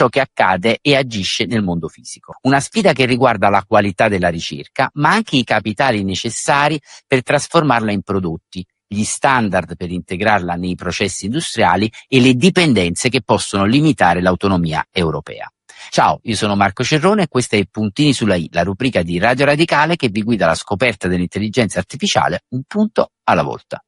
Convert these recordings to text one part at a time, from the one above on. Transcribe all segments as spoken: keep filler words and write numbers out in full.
ciò che accade e agisce nel mondo fisico. Una sfida che riguarda la qualità della ricerca, ma anche i capitali necessari per trasformarla in prodotti, gli standard per integrarla nei processi industriali e le dipendenze che possono limitare l'autonomia europea. Ciao, io sono Marco Cerrone e questo è Puntini sulla I, la rubrica di Radio Radicale che vi guida alla scoperta dell'intelligenza artificiale un punto alla volta.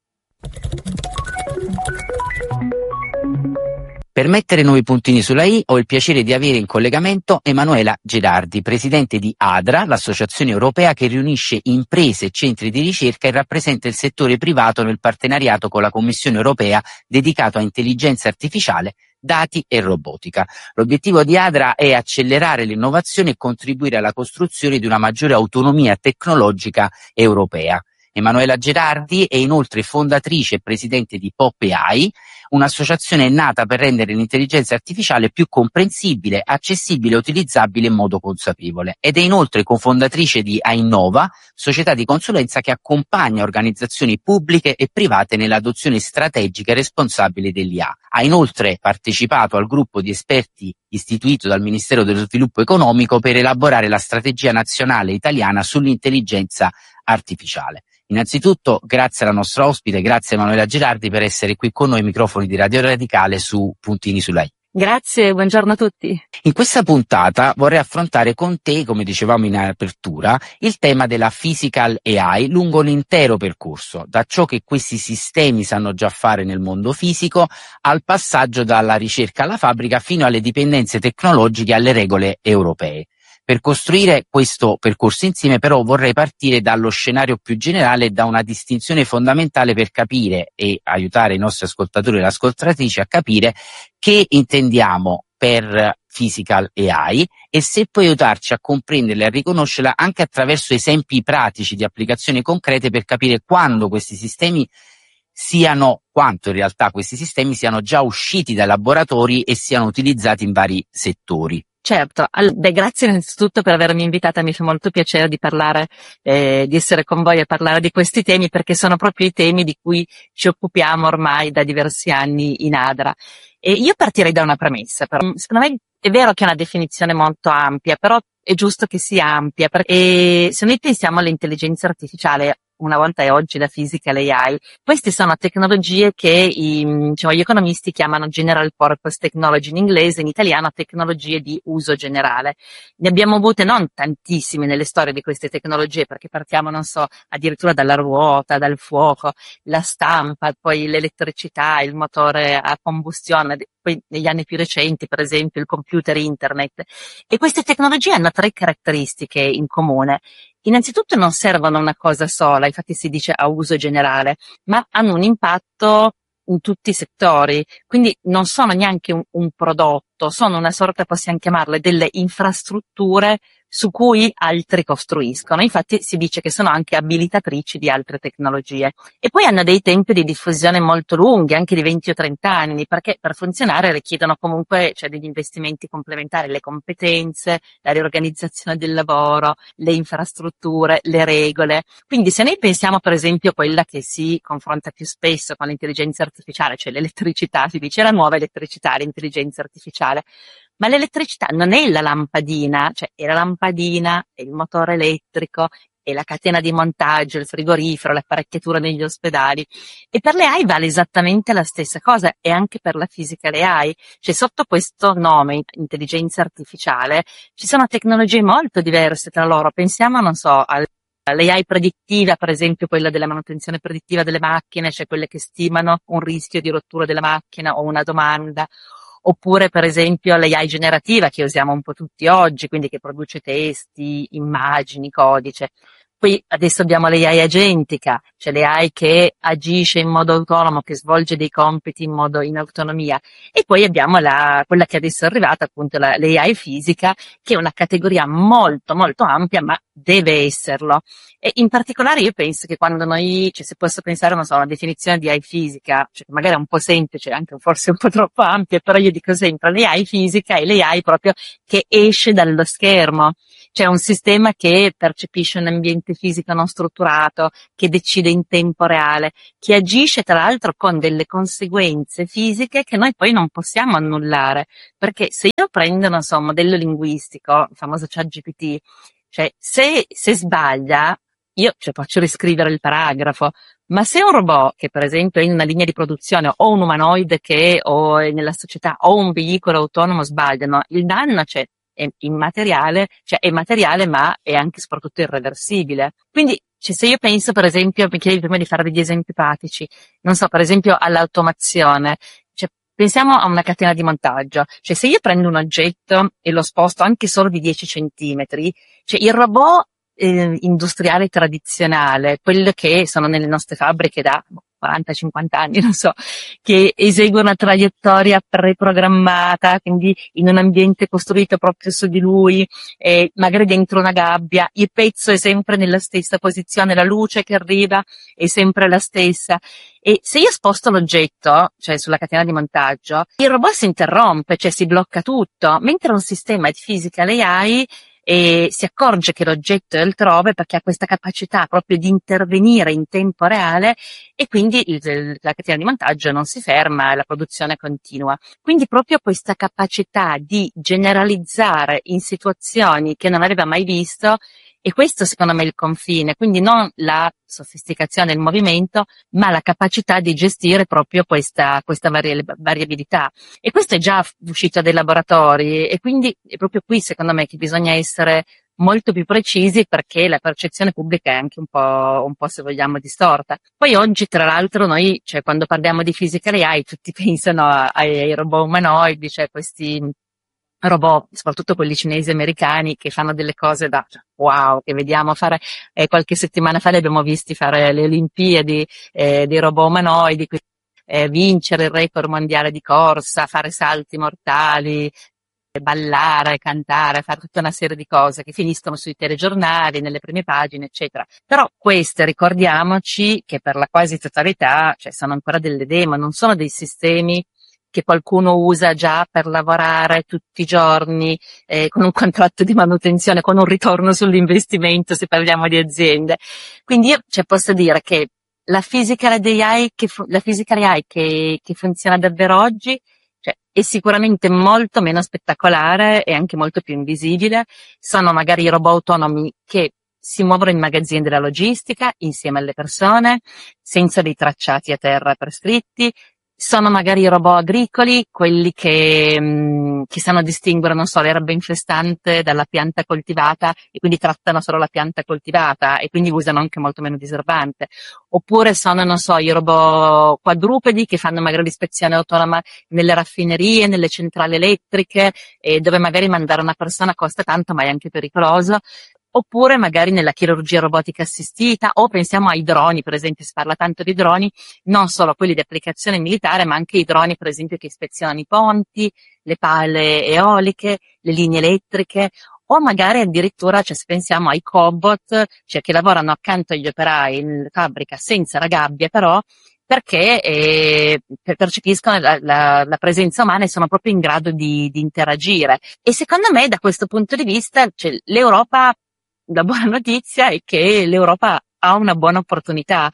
Per mettere nuovi puntini sulla I ho il piacere di avere in collegamento Emanuela Gerardi, presidente di ADRA, l'associazione europea che riunisce imprese e centri di ricerca e rappresenta il settore privato nel partenariato con la Commissione europea dedicato a intelligenza artificiale, dati e robotica. L'obiettivo di ADRA è accelerare l'innovazione e contribuire alla costruzione di una maggiore autonomia tecnologica europea. Emanuela Gerardi è inoltre fondatrice e presidente di Pop A I, un'associazione nata per rendere l'intelligenza artificiale più comprensibile, accessibile e utilizzabile in modo consapevole. Ed è inoltre cofondatrice di Ainnova, società di consulenza che accompagna organizzazioni pubbliche e private nell'adozione strategica e responsabile dell'I A. Ha inoltre partecipato al gruppo di esperti istituito dal Ministero dello Sviluppo Economico per elaborare la strategia nazionale italiana sull'intelligenza artificiale. Innanzitutto, grazie alla nostra ospite, grazie a Emanuela Gerardi per essere qui con noi ai microfoni di Radio Radicale su Puntini sulla I. Grazie, buongiorno a tutti. In questa puntata vorrei affrontare con te, come dicevamo in apertura, il tema della Physical A I lungo l'intero percorso, da ciò che questi sistemi sanno già fare nel mondo fisico al passaggio dalla ricerca alla fabbrica fino alle dipendenze tecnologiche e alle regole europee. Per costruire questo percorso insieme però vorrei partire dallo scenario più generale e da una distinzione fondamentale per capire e aiutare i nostri ascoltatori e le ascoltatrici a capire che intendiamo per Physical A I e se puoi aiutarci a comprenderla e a riconoscerla anche attraverso esempi pratici di applicazioni concrete per capire quando questi sistemi siano, quanto in realtà questi sistemi siano già usciti dai laboratori e siano utilizzati in vari settori. Certo, beh, grazie innanzitutto per avermi invitata, mi fa molto piacere di parlare, eh, di essere con voi a parlare di questi temi perché sono proprio i temi di cui ci occupiamo ormai da diversi anni in ADRA. E io partirei da una premessa, però secondo me è vero che è una definizione molto ampia, però è giusto che sia ampia, perché se noi pensiamo all'intelligenza artificiale, una volta e oggi la Physical A I, queste sono tecnologie che i, diciamo, gli economisti chiamano General Purpose Technology in inglese, in italiano tecnologie di uso generale. Ne abbiamo avute non tantissime nelle storie di queste tecnologie, perché partiamo, non so, addirittura dalla ruota, dal fuoco, la stampa, poi l'elettricità, il motore a combustione, poi negli anni più recenti, per esempio, il computer internet. E queste tecnologie hanno tre caratteristiche in comune. Innanzitutto non servono a una cosa sola, infatti si dice a uso generale, ma hanno un impatto in tutti i settori, quindi non sono neanche un, un prodotto, sono una sorta, possiamo chiamarle, delle infrastrutture su cui altri costruiscono. Infatti si dice che sono anche abilitatrici di altre tecnologie. E poi hanno dei tempi di diffusione molto lunghi, anche di venti o trenta anni, perché per funzionare richiedono comunque, cioè, degli investimenti complementari, le competenze, la riorganizzazione del lavoro, le infrastrutture, le regole. Quindi se noi pensiamo per esempio a quella che si confronta più spesso con l'intelligenza artificiale, cioè l'elettricità, si dice la nuova elettricità, l'intelligenza artificiale. Ma l'elettricità non è la lampadina, cioè è la lampadina, è il motore elettrico, è la catena di montaggio, il frigorifero, l'apparecchiatura negli ospedali. E per le A I vale esattamente la stessa cosa, e anche per la Physical A I. Cioè sotto questo nome, intelligenza artificiale, ci sono tecnologie molto diverse tra loro. Pensiamo, non so, al l'A I predittiva, per esempio quella della manutenzione predittiva delle macchine, cioè quelle che stimano un rischio di rottura della macchina o una domanda. Oppure per esempio l'A I generativa che usiamo un po' tutti oggi, quindi che produce testi, immagini, codice. Poi adesso abbiamo l'A I agentica, cioè l'A I che agisce in modo autonomo, che svolge dei compiti in modo in autonomia. E poi abbiamo la, quella che adesso è arrivata, appunto la, l'A I fisica, che è una categoria molto molto ampia, ma deve esserlo. E in particolare io penso che quando noi, cioè se posso pensare, non so, a una definizione di A I fisica, cioè magari è un po' semplice, anche forse un po' troppo ampia, però io dico sempre l'A I fisica è l'A I proprio che esce dallo schermo, C'è un sistema che percepisce un ambiente fisico non strutturato, che decide in tempo reale, che agisce tra l'altro con delle conseguenze fisiche che noi poi non possiamo annullare. Perché se io prendo, non so, un modello linguistico, il famoso ChatGPT, cioè se, se sbaglia, io cioè, faccio riscrivere il paragrafo, ma se un robot che per esempio è in una linea di produzione o un umanoide che o è nella società o un veicolo autonomo sbagliano, il danno c'è, è immateriale, cioè è materiale ma è anche soprattutto irreversibile. Quindi cioè, se io penso per esempio, mi chiedi prima di fare degli esempi pratici, non so, per esempio all'automazione, cioè pensiamo a una catena di montaggio, cioè se io prendo un oggetto e lo sposto anche solo di dieci centimetri, cioè il robot eh, industriale tradizionale, quello che sono nelle nostre fabbriche da quaranta cinquanta anni, non so, che esegue una traiettoria preprogrammata, quindi in un ambiente costruito proprio su di lui, eh, magari dentro una gabbia, il pezzo è sempre nella stessa posizione, la luce che arriva è sempre la stessa. E se io sposto l'oggetto, cioè sulla catena di montaggio, il robot si interrompe, cioè si blocca tutto, mentre un sistema di physical A I e si accorge che l'oggetto è altrove perché ha questa capacità proprio di intervenire in tempo reale e quindi il, la catena di montaggio non si ferma e la produzione continua. Quindi proprio questa capacità di generalizzare in situazioni che non aveva mai visto, e questo secondo me è il confine, quindi non la sofisticazione del movimento, ma la capacità di gestire proprio questa, questa vari- variabilità. E questo è già uscito dai laboratori e quindi è proprio qui secondo me che bisogna essere molto più precisi perché la percezione pubblica è anche un po', un po' se vogliamo distorta. Poi oggi tra l'altro noi, cioè quando parliamo di physical A I tutti pensano ai, ai robot umanoidi, cioè questi robot, soprattutto quelli cinesi e americani, che fanno delle cose da wow, che vediamo fare, eh, qualche settimana fa li abbiamo visti fare le Olimpiadi eh, dei robot umanoidi, quindi, eh, vincere il record mondiale di corsa, fare salti mortali, ballare, cantare, fare tutta una serie di cose che finiscono sui telegiornali, nelle prime pagine, eccetera. Però queste, ricordiamoci che per la quasi totalità, cioè sono ancora delle demo, non sono dei sistemi che qualcuno usa già per lavorare tutti i giorni, eh, con un contratto di manutenzione, con un ritorno sull'investimento se parliamo di aziende. Quindi io cioè, posso dire che la physical A I che, fu- la physical A I che, che funziona davvero oggi cioè, è sicuramente molto meno spettacolare e anche molto più invisibile. Sono magari i robot autonomi che si muovono in magazzini della logistica insieme alle persone, senza dei tracciati a terra prescritti. Sono magari i robot agricoli, quelli che, mh, che sanno distinguere, non so, l'erba infestante dalla pianta coltivata e quindi trattano solo la pianta coltivata e quindi usano anche molto meno diserbante. Oppure sono, non so, i robot quadrupedi che fanno magari l'ispezione autonoma nelle raffinerie, nelle centrali elettriche, e dove magari mandare una persona costa tanto ma è anche pericoloso. Oppure magari nella chirurgia robotica assistita, o pensiamo ai droni, per esempio, si parla tanto di droni, non solo quelli di applicazione militare, ma anche i droni, per esempio, che ispezionano i ponti, le pale eoliche, le linee elettriche, o magari addirittura, cioè, se pensiamo ai cobot, cioè che lavorano accanto agli operai in fabbrica senza la gabbia, però, perché eh, percepiscono la, la, la presenza umana e sono proprio in grado di, di interagire. E secondo me, da questo punto di vista, cioè, l'Europa, la buona notizia è che l'Europa ha una buona opportunità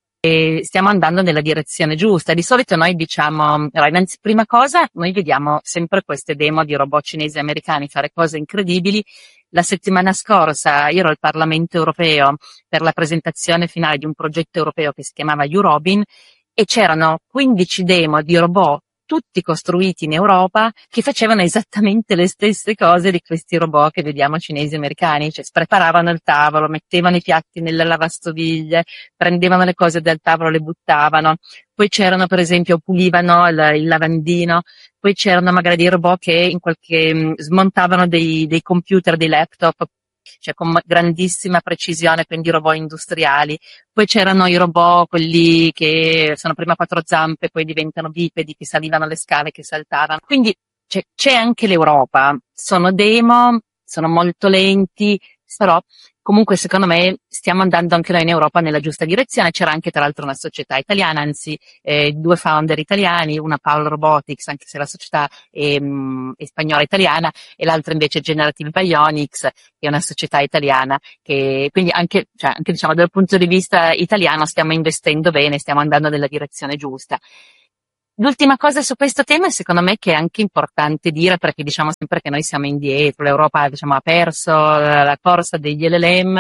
e stiamo andando nella direzione giusta. Di solito noi diciamo, allora, innanzi, prima cosa, noi vediamo sempre queste demo di robot cinesi e americani fare cose incredibili. La settimana scorsa io ero al Parlamento europeo per la presentazione finale di un progetto europeo che si chiamava Eurobin e c'erano quindici demo di robot tutti costruiti in Europa, che facevano esattamente le stesse cose di questi robot che vediamo cinesi e americani, cioè preparavano il tavolo, mettevano i piatti nelle lavastoviglie, prendevano le cose dal tavolo, le buttavano, poi c'erano per esempio, pulivano il, il lavandino, poi c'erano magari dei robot che in qualche, smontavano dei, dei computer, dei laptop, cioè con grandissima precisione, quindi robot industriali. Poi c'erano i robot, quelli che sono prima quattro zampe, poi diventano bipedi, che salivano le scale, che saltavano. Quindi c'è, c'è anche l'Europa. Sono demo, sono molto lenti, però comunque secondo me stiamo andando anche noi in Europa nella giusta direzione. C'era anche tra l'altro una società italiana, anzi eh, due founder italiani, una Paul Robotics, anche se la società è, mh, è spagnola italiana, e l'altra invece Generative Bionics, che è una società italiana, che quindi anche, cioè, anche diciamo dal punto di vista italiano stiamo investendo bene, stiamo andando nella direzione giusta. L'ultima cosa su questo tema, secondo me, che è anche importante dire, perché diciamo sempre che noi siamo indietro, l'Europa diciamo, ha perso la corsa degli L L M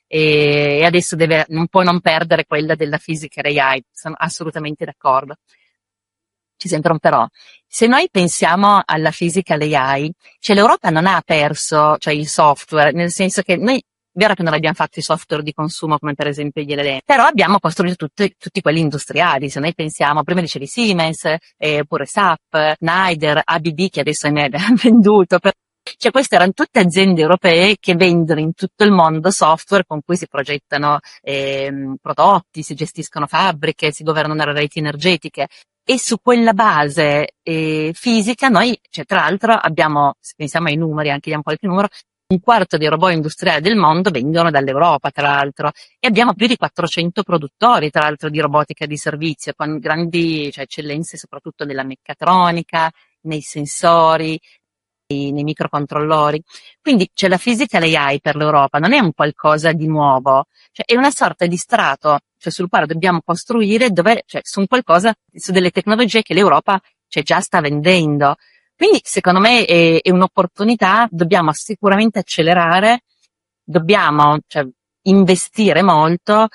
e adesso deve un po' non perdere quella della physical A I, sono assolutamente d'accordo. Ci sento un però. Se noi pensiamo alla physical A I, cioè l'Europa non ha perso cioè il software, nel senso che noi vero che non abbiamo fatto i software di consumo come per esempio gli L L M, però abbiamo costruito tutti, tutti quelli industriali. Se noi pensiamo, prima dicevi Siemens, eh, oppure S A P, Schneider, A B B che adesso è venduto, per... cioè queste erano tutte aziende europee che vendono in tutto il mondo software con cui si progettano eh, prodotti, si gestiscono fabbriche, si governano le reti energetiche. E su quella base eh, fisica noi, cioè tra l'altro abbiamo, se pensiamo ai numeri, anche diamo qualche numero, un quarto dei robot industriali del mondo vengono dall'Europa, tra l'altro, e abbiamo più di quattrocento produttori, tra l'altro, di robotica di servizio, con grandi cioè, eccellenze soprattutto nella meccatronica, nei sensori, nei, nei microcontrollori. Quindi cioè, la physical A I per l'Europa non è un qualcosa di nuovo, cioè, è una sorta di strato cioè, sul quale dobbiamo costruire dove, cioè, su un qualcosa, su delle tecnologie che l'Europa cioè, già sta vendendo. Quindi secondo me è, è un'opportunità, dobbiamo sicuramente accelerare, dobbiamo cioè, investire molto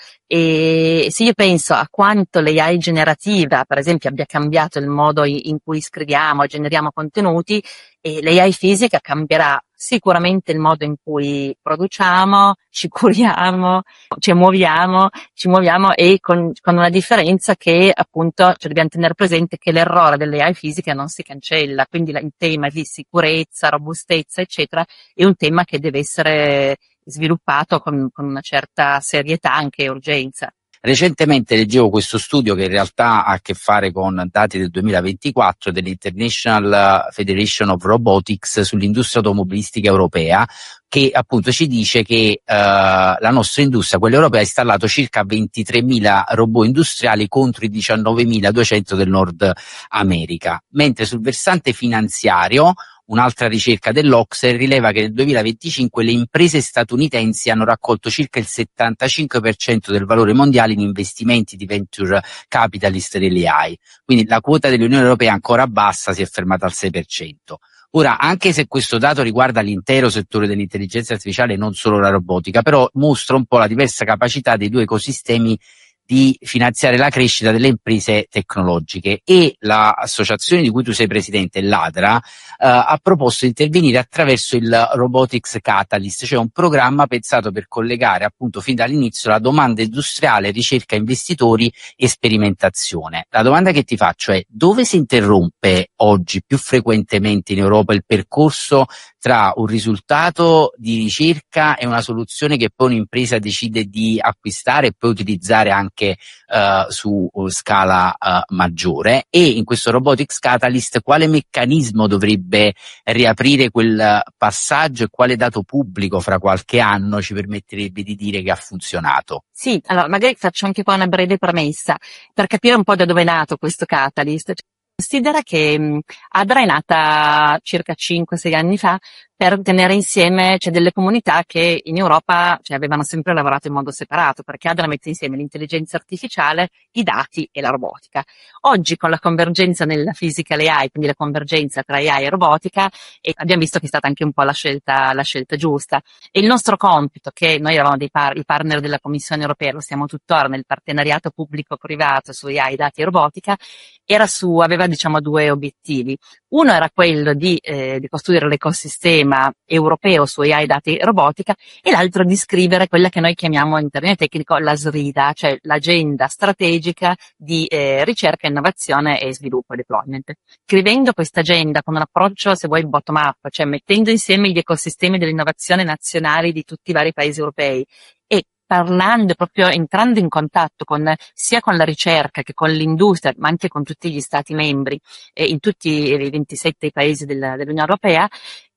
e se io penso a quanto l'A I generativa, per esempio, abbia cambiato il modo in cui scriviamo e generiamo contenuti, e l'A I fisica cambierà sicuramente il modo in cui produciamo, ci curiamo, ci muoviamo, ci muoviamo e con, con una differenza che appunto cioè dobbiamo tenere presente che l'errore dell'A I fisica non si cancella, quindi il tema di sicurezza, robustezza eccetera è un tema che deve essere sviluppato con, con una certa serietà anche e urgenza. Recentemente leggevo questo studio che in realtà ha a che fare con dati del duemilaventiquattro dell'International Federation of Robotics sull'industria automobilistica europea, che appunto ci dice che uh, la nostra industria, quella europea, ha installato circa ventitremila robot industriali contro i diciannovemiladuecento del Nord America, mentre sul versante finanziario un'altra ricerca dell'O C S E rileva che nel duemilaventicinque le imprese statunitensi hanno raccolto circa il settantacinque per cento del valore mondiale in investimenti di venture capitalist delle A I. Quindi la quota dell'Unione Europea ancora bassa, si è fermata al sei per cento. Ora, anche se questo dato riguarda l'intero settore dell'intelligenza artificiale e non solo la robotica, però mostra un po' la diversa capacità dei due ecosistemi di finanziare la crescita delle imprese tecnologiche, e l'associazione di cui tu sei presidente, l'ADRA, eh, ha proposto di intervenire attraverso il Robotics Catalyst, cioè un programma pensato per collegare appunto fin dall'inizio la domanda industriale, ricerca investitori e sperimentazione. La domanda che ti faccio è: dove si interrompe oggi più frequentemente in Europa il percorso tra un risultato di ricerca e una soluzione che poi un'impresa decide di acquistare e poi utilizzare anche Uh, su uh, scala uh, maggiore? E in questo Robotics Catalyst quale meccanismo dovrebbe riaprire quel passaggio e quale dato pubblico fra qualche anno ci permetterebbe di dire che ha funzionato? Sì, allora magari faccio anche qua una breve premessa per capire un po' da dove è nato questo Catalyst. Considera che mh, Adra è nata circa cinque sei anni fa per tenere insieme cioè, delle comunità che in Europa cioè, avevano sempre lavorato in modo separato, perché Adra mette insieme l'intelligenza artificiale, i dati e la robotica. Oggi con la convergenza nella physical A I, quindi la convergenza tra A I e robotica, e abbiamo visto che è stata anche un po' la scelta, la scelta giusta. E il nostro compito, che noi eravamo dei par- i partner della Commissione Europea, lo siamo tuttora nel partenariato pubblico-privato su A I, dati e robotica, era su, aveva diciamo due obiettivi. Uno era quello di, eh, di costruire l'ecosistema europeo su A I, dati e robotica, e l'altro di scrivere quella che noi chiamiamo in termine tecnico la SRIDA, cioè l'agenda strategica di eh, ricerca, innovazione e sviluppo e deployment. Scrivendo questa agenda con un approccio, se vuoi, bottom up, cioè mettendo insieme gli ecosistemi dell'innovazione nazionali di tutti i vari paesi europei e parlando, proprio entrando in contatto con sia con la ricerca che con l'industria, ma anche con tutti gli stati membri e in tutti i ventisette paesi della, dell'Unione Europea,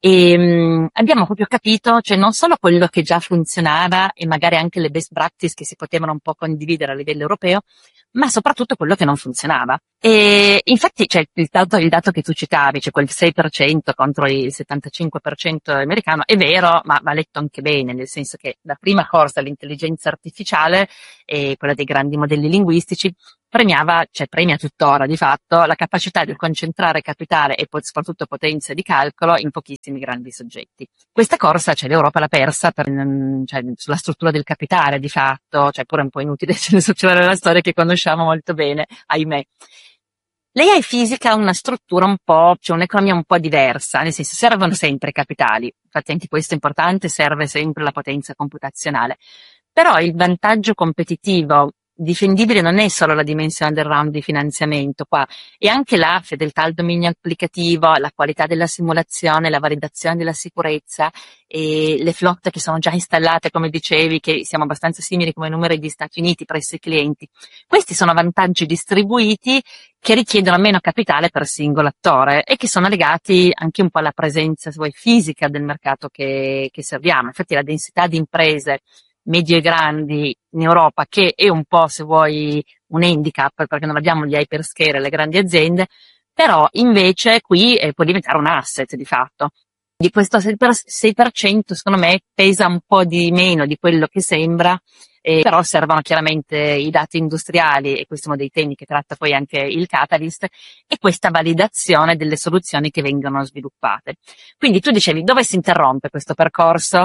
E mh, abbiamo proprio capito, cioè non solo quello che già funzionava e magari anche le best practice che si potevano un po' condividere a livello europeo, ma soprattutto quello che non funzionava. E infatti, cioè, il dato, il dato che tu citavi, cioè quel sei per cento contro il settantacinque per cento americano, è vero, ma va letto anche bene, nel senso che la prima corsa all'intelligenza artificiale, e quella dei grandi modelli linguistici, premiava, cioè premia tuttora di fatto, la capacità di concentrare capitale e poi soprattutto potenza di calcolo in pochissimi grandi soggetti. Questa corsa, cioè, l'Europa l'ha persa per, cioè, sulla struttura del capitale di fatto, cioè pure un po' inutile ce ne succedere la storia che conosciamo molto bene, ahimè. L'A I fisica ha una struttura un po', cioè un'economia un po' diversa, nel senso servono sempre i capitali, infatti anche questo è importante, serve sempre la potenza computazionale. Però il vantaggio competitivo difendibile non è solo la dimensione del round di finanziamento qua, è anche la fedeltà al dominio applicativo, la qualità della simulazione, la validazione della sicurezza e le flotte che sono già installate, come dicevi, che siamo abbastanza simili come numeri degli Stati Uniti presso i clienti. Questi sono vantaggi distribuiti che richiedono meno capitale per singolo attore e che sono legati anche un po' alla presenza, se vuoi, fisica del mercato che, che serviamo. Infatti la densità di imprese medie e grandi in Europa, che è un po', se vuoi, un handicap, perché non abbiamo gli hyperscale, le grandi aziende, però invece qui eh, può diventare un asset di fatto. Di questo sei per cento secondo me pesa un po' di meno di quello che sembra, eh, però servono chiaramente i dati industriali, e questo è uno dei temi che tratta poi anche il Catalyst, e questa validazione delle soluzioni che vengono sviluppate. Quindi tu dicevi, dove si interrompe questo percorso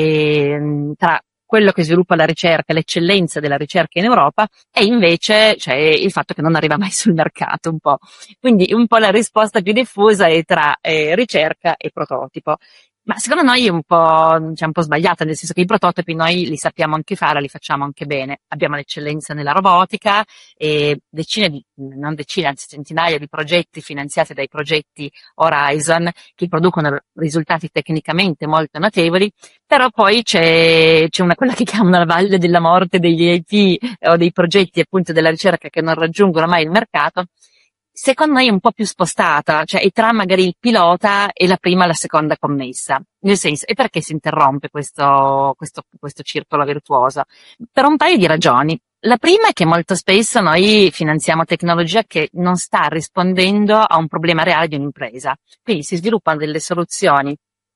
eh, tra quello che sviluppa la ricerca, l'eccellenza della ricerca in Europa, e invece cioè, il fatto che non arriva mai sul mercato un po'. Quindi un po' la risposta più diffusa è tra eh, ricerca e prototipo. Ma secondo noi è un po', cioè un po' sbagliata, nel senso che i prototipi noi li sappiamo anche fare, li facciamo anche bene. Abbiamo l'eccellenza nella robotica e decine di, non decine, anzi centinaia di progetti finanziati dai progetti Horizon che producono risultati tecnicamente molto notevoli, però poi c'è, c'è una, quella che chiamano la valle della morte degli I P o dei progetti appunto della ricerca che non raggiungono mai il mercato. Secondo me è un po' più spostata, cioè è tra magari il pilota e la prima e la seconda commessa. Nel senso, e perché si interrompe questo, questo, questo circolo virtuoso? Per un paio di ragioni. La prima è che molto spesso noi finanziamo tecnologia che non sta rispondendo a un problema reale di un'impresa. Quindi si sviluppano delle soluzioni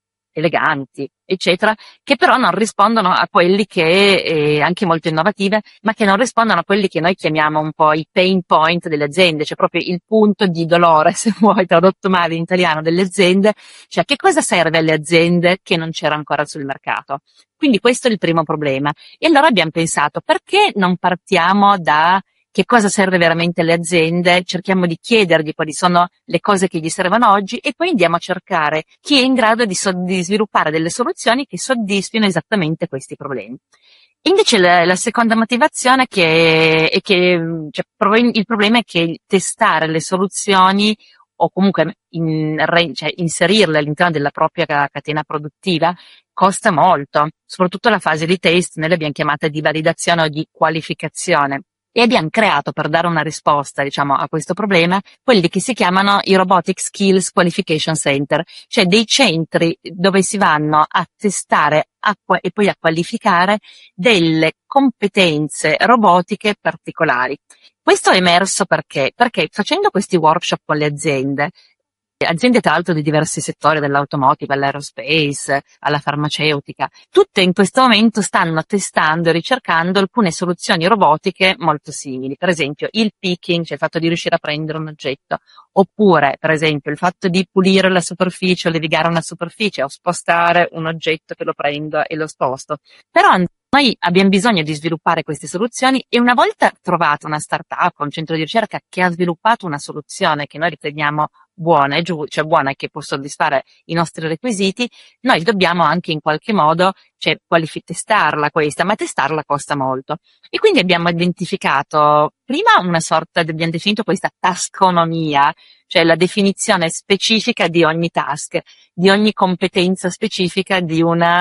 eleganti, eccetera, che però non rispondono a quelli che, eh, anche molto innovative, ma che non rispondono a quelli che noi chiamiamo un po' i pain point delle aziende, cioè proprio il punto di dolore, se vuoi, tradotto male in italiano, delle aziende, cioè che cosa serve alle aziende che non c'era ancora sul mercato. Quindi questo è il primo problema. E allora abbiamo pensato, perché non partiamo da che cosa serve veramente alle aziende, cerchiamo di chiedergli quali sono le cose che gli servono oggi e poi andiamo a cercare chi è in grado di, so- di sviluppare delle soluzioni che soddisfino esattamente questi problemi. Invece la, la seconda motivazione che è che cioè, il problema è che testare le soluzioni o comunque in, cioè, inserirle all'interno della propria catena produttiva costa molto, soprattutto la fase di test, noi l'abbiamo chiamata di validazione o di qualificazione. E abbiamo creato, per dare una risposta, diciamo, a questo problema, quelli che si chiamano i Robotic Skills Qualification Center, cioè dei centri dove si vanno a testare a, e poi a qualificare delle competenze robotiche particolari. Questo è emerso perché? Perché facendo questi workshop con le aziende, aziende tra l'altro di diversi settori, dall'automotive all'aerospace, alla farmaceutica, tutte in questo momento stanno testando e ricercando alcune soluzioni robotiche molto simili. Per esempio il picking, cioè il fatto di riuscire a prendere un oggetto, oppure per esempio il fatto di pulire la superficie o levigare una superficie o spostare un oggetto che lo prendo e lo sposto. Però noi abbiamo bisogno di sviluppare queste soluzioni e una volta trovata una startup o un centro di ricerca che ha sviluppato una soluzione che noi riteniamo buona e giù, cioè buona e che può soddisfare i nostri requisiti, noi dobbiamo anche in qualche modo, cioè, qualific- testarla questa, ma testarla costa molto. E quindi abbiamo identificato prima una sorta, abbiamo definito questa taskonomia, cioè la definizione specifica di ogni task, di ogni competenza specifica di una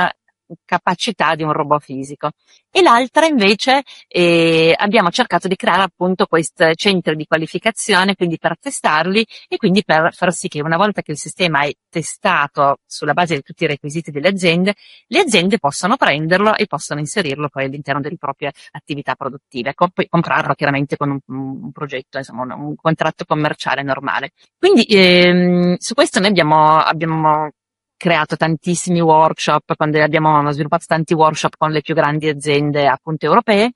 capacità di un robot fisico. E l'altra invece eh, abbiamo cercato di creare appunto questi centri di qualificazione, quindi per testarli e quindi per far sì che una volta che il sistema è testato sulla base di tutti i requisiti delle aziende, le aziende possano prenderlo e possono inserirlo poi all'interno delle proprie attività produttive, Com- poi comprarlo chiaramente con un, un progetto, insomma un, un contratto commerciale normale. Quindi ehm, su questo noi abbiamo, abbiamo creato tantissimi workshop, quando abbiamo sviluppato tanti workshop con le più grandi aziende appunto europee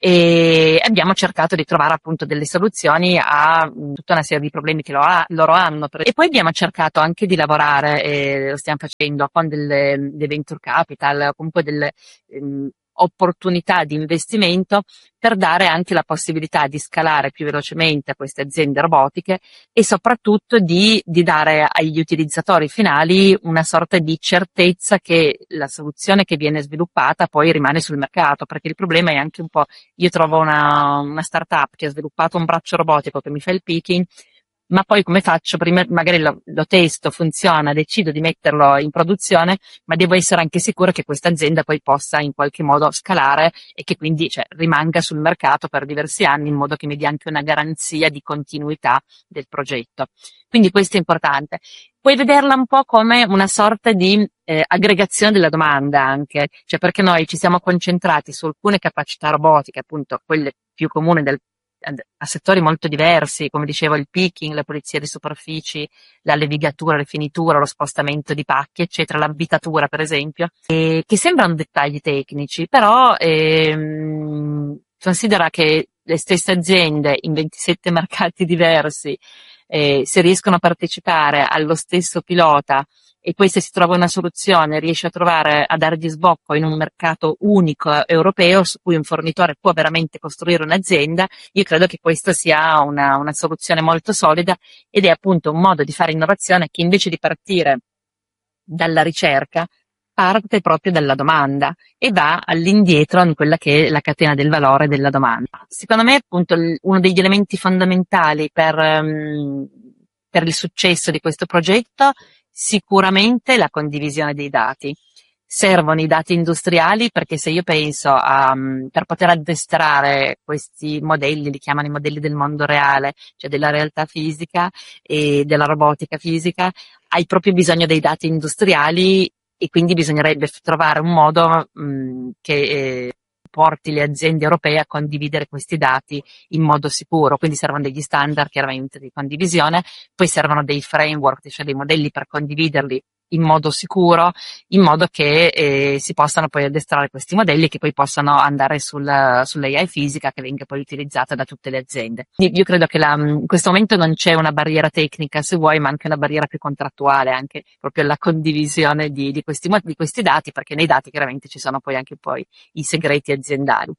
e abbiamo cercato di trovare appunto delle soluzioni a mh, tutta una serie di problemi che loro, ha- loro hanno. E poi abbiamo cercato anche di lavorare, e lo stiamo facendo, con delle, dei venture capital, o comunque delle ehm, opportunità di investimento per dare anche la possibilità di scalare più velocemente a queste aziende robotiche e soprattutto di, di dare agli utilizzatori finali una sorta di certezza che la soluzione che viene sviluppata poi rimane sul mercato, perché il problema è anche un po', io trovo una, una startup che ha sviluppato un braccio robotico che mi fa il picking, ma poi come faccio? Prima magari lo, lo testo, funziona, decido di metterlo in produzione, ma devo essere anche sicuro che questa azienda poi possa in qualche modo scalare e che quindi cioè, rimanga sul mercato per diversi anni in modo che mi dia anche una garanzia di continuità del progetto. Quindi questo è importante. Puoi vederla un po' come una sorta di eh, aggregazione della domanda anche, cioè perché noi ci siamo concentrati su alcune capacità robotiche, appunto quelle più comuni del a settori molto diversi, come dicevo il picking, la pulizia di superfici, la levigatura, la rifinitura, lo spostamento di pacchi, eccetera, l'abitatura per esempio, e che sembrano dettagli tecnici, però ehm, considera che le stesse aziende in ventisette mercati diversi, eh, se riescono a partecipare allo stesso pilota e poi se si trova una soluzione riesce a trovare, a dargli sbocco in un mercato unico europeo su cui un fornitore può veramente costruire un'azienda, io credo che questa sia una, una soluzione molto solida ed è appunto un modo di fare innovazione che invece di partire dalla ricerca parte proprio dalla domanda e va all'indietro in quella che è la catena del valore della domanda. Secondo me appunto il, uno degli elementi fondamentali per, um, per il successo di questo progetto sicuramente la condivisione dei dati. Servono i dati industriali perché se io penso a, per poter addestrare questi modelli, li chiamano i modelli del mondo reale, cioè della realtà fisica e della robotica fisica, hai proprio bisogno dei dati industriali e quindi bisognerebbe trovare un modo mh, che eh, porti le aziende europee a condividere questi dati in modo sicuro, quindi servono degli standard chiaramente di condivisione, poi servono dei framework, cioè dei modelli per condividerli in modo sicuro, in modo che eh, si possano poi addestrare questi modelli che poi possano andare sul, sull'A I fisica che venga poi utilizzata da tutte le aziende. Quindi io credo che la, in questo momento non c'è una barriera tecnica, se vuoi, ma anche una barriera più contrattuale, anche proprio la condivisione di, di, questi, di questi dati, perché nei dati chiaramente ci sono poi anche poi i segreti aziendali.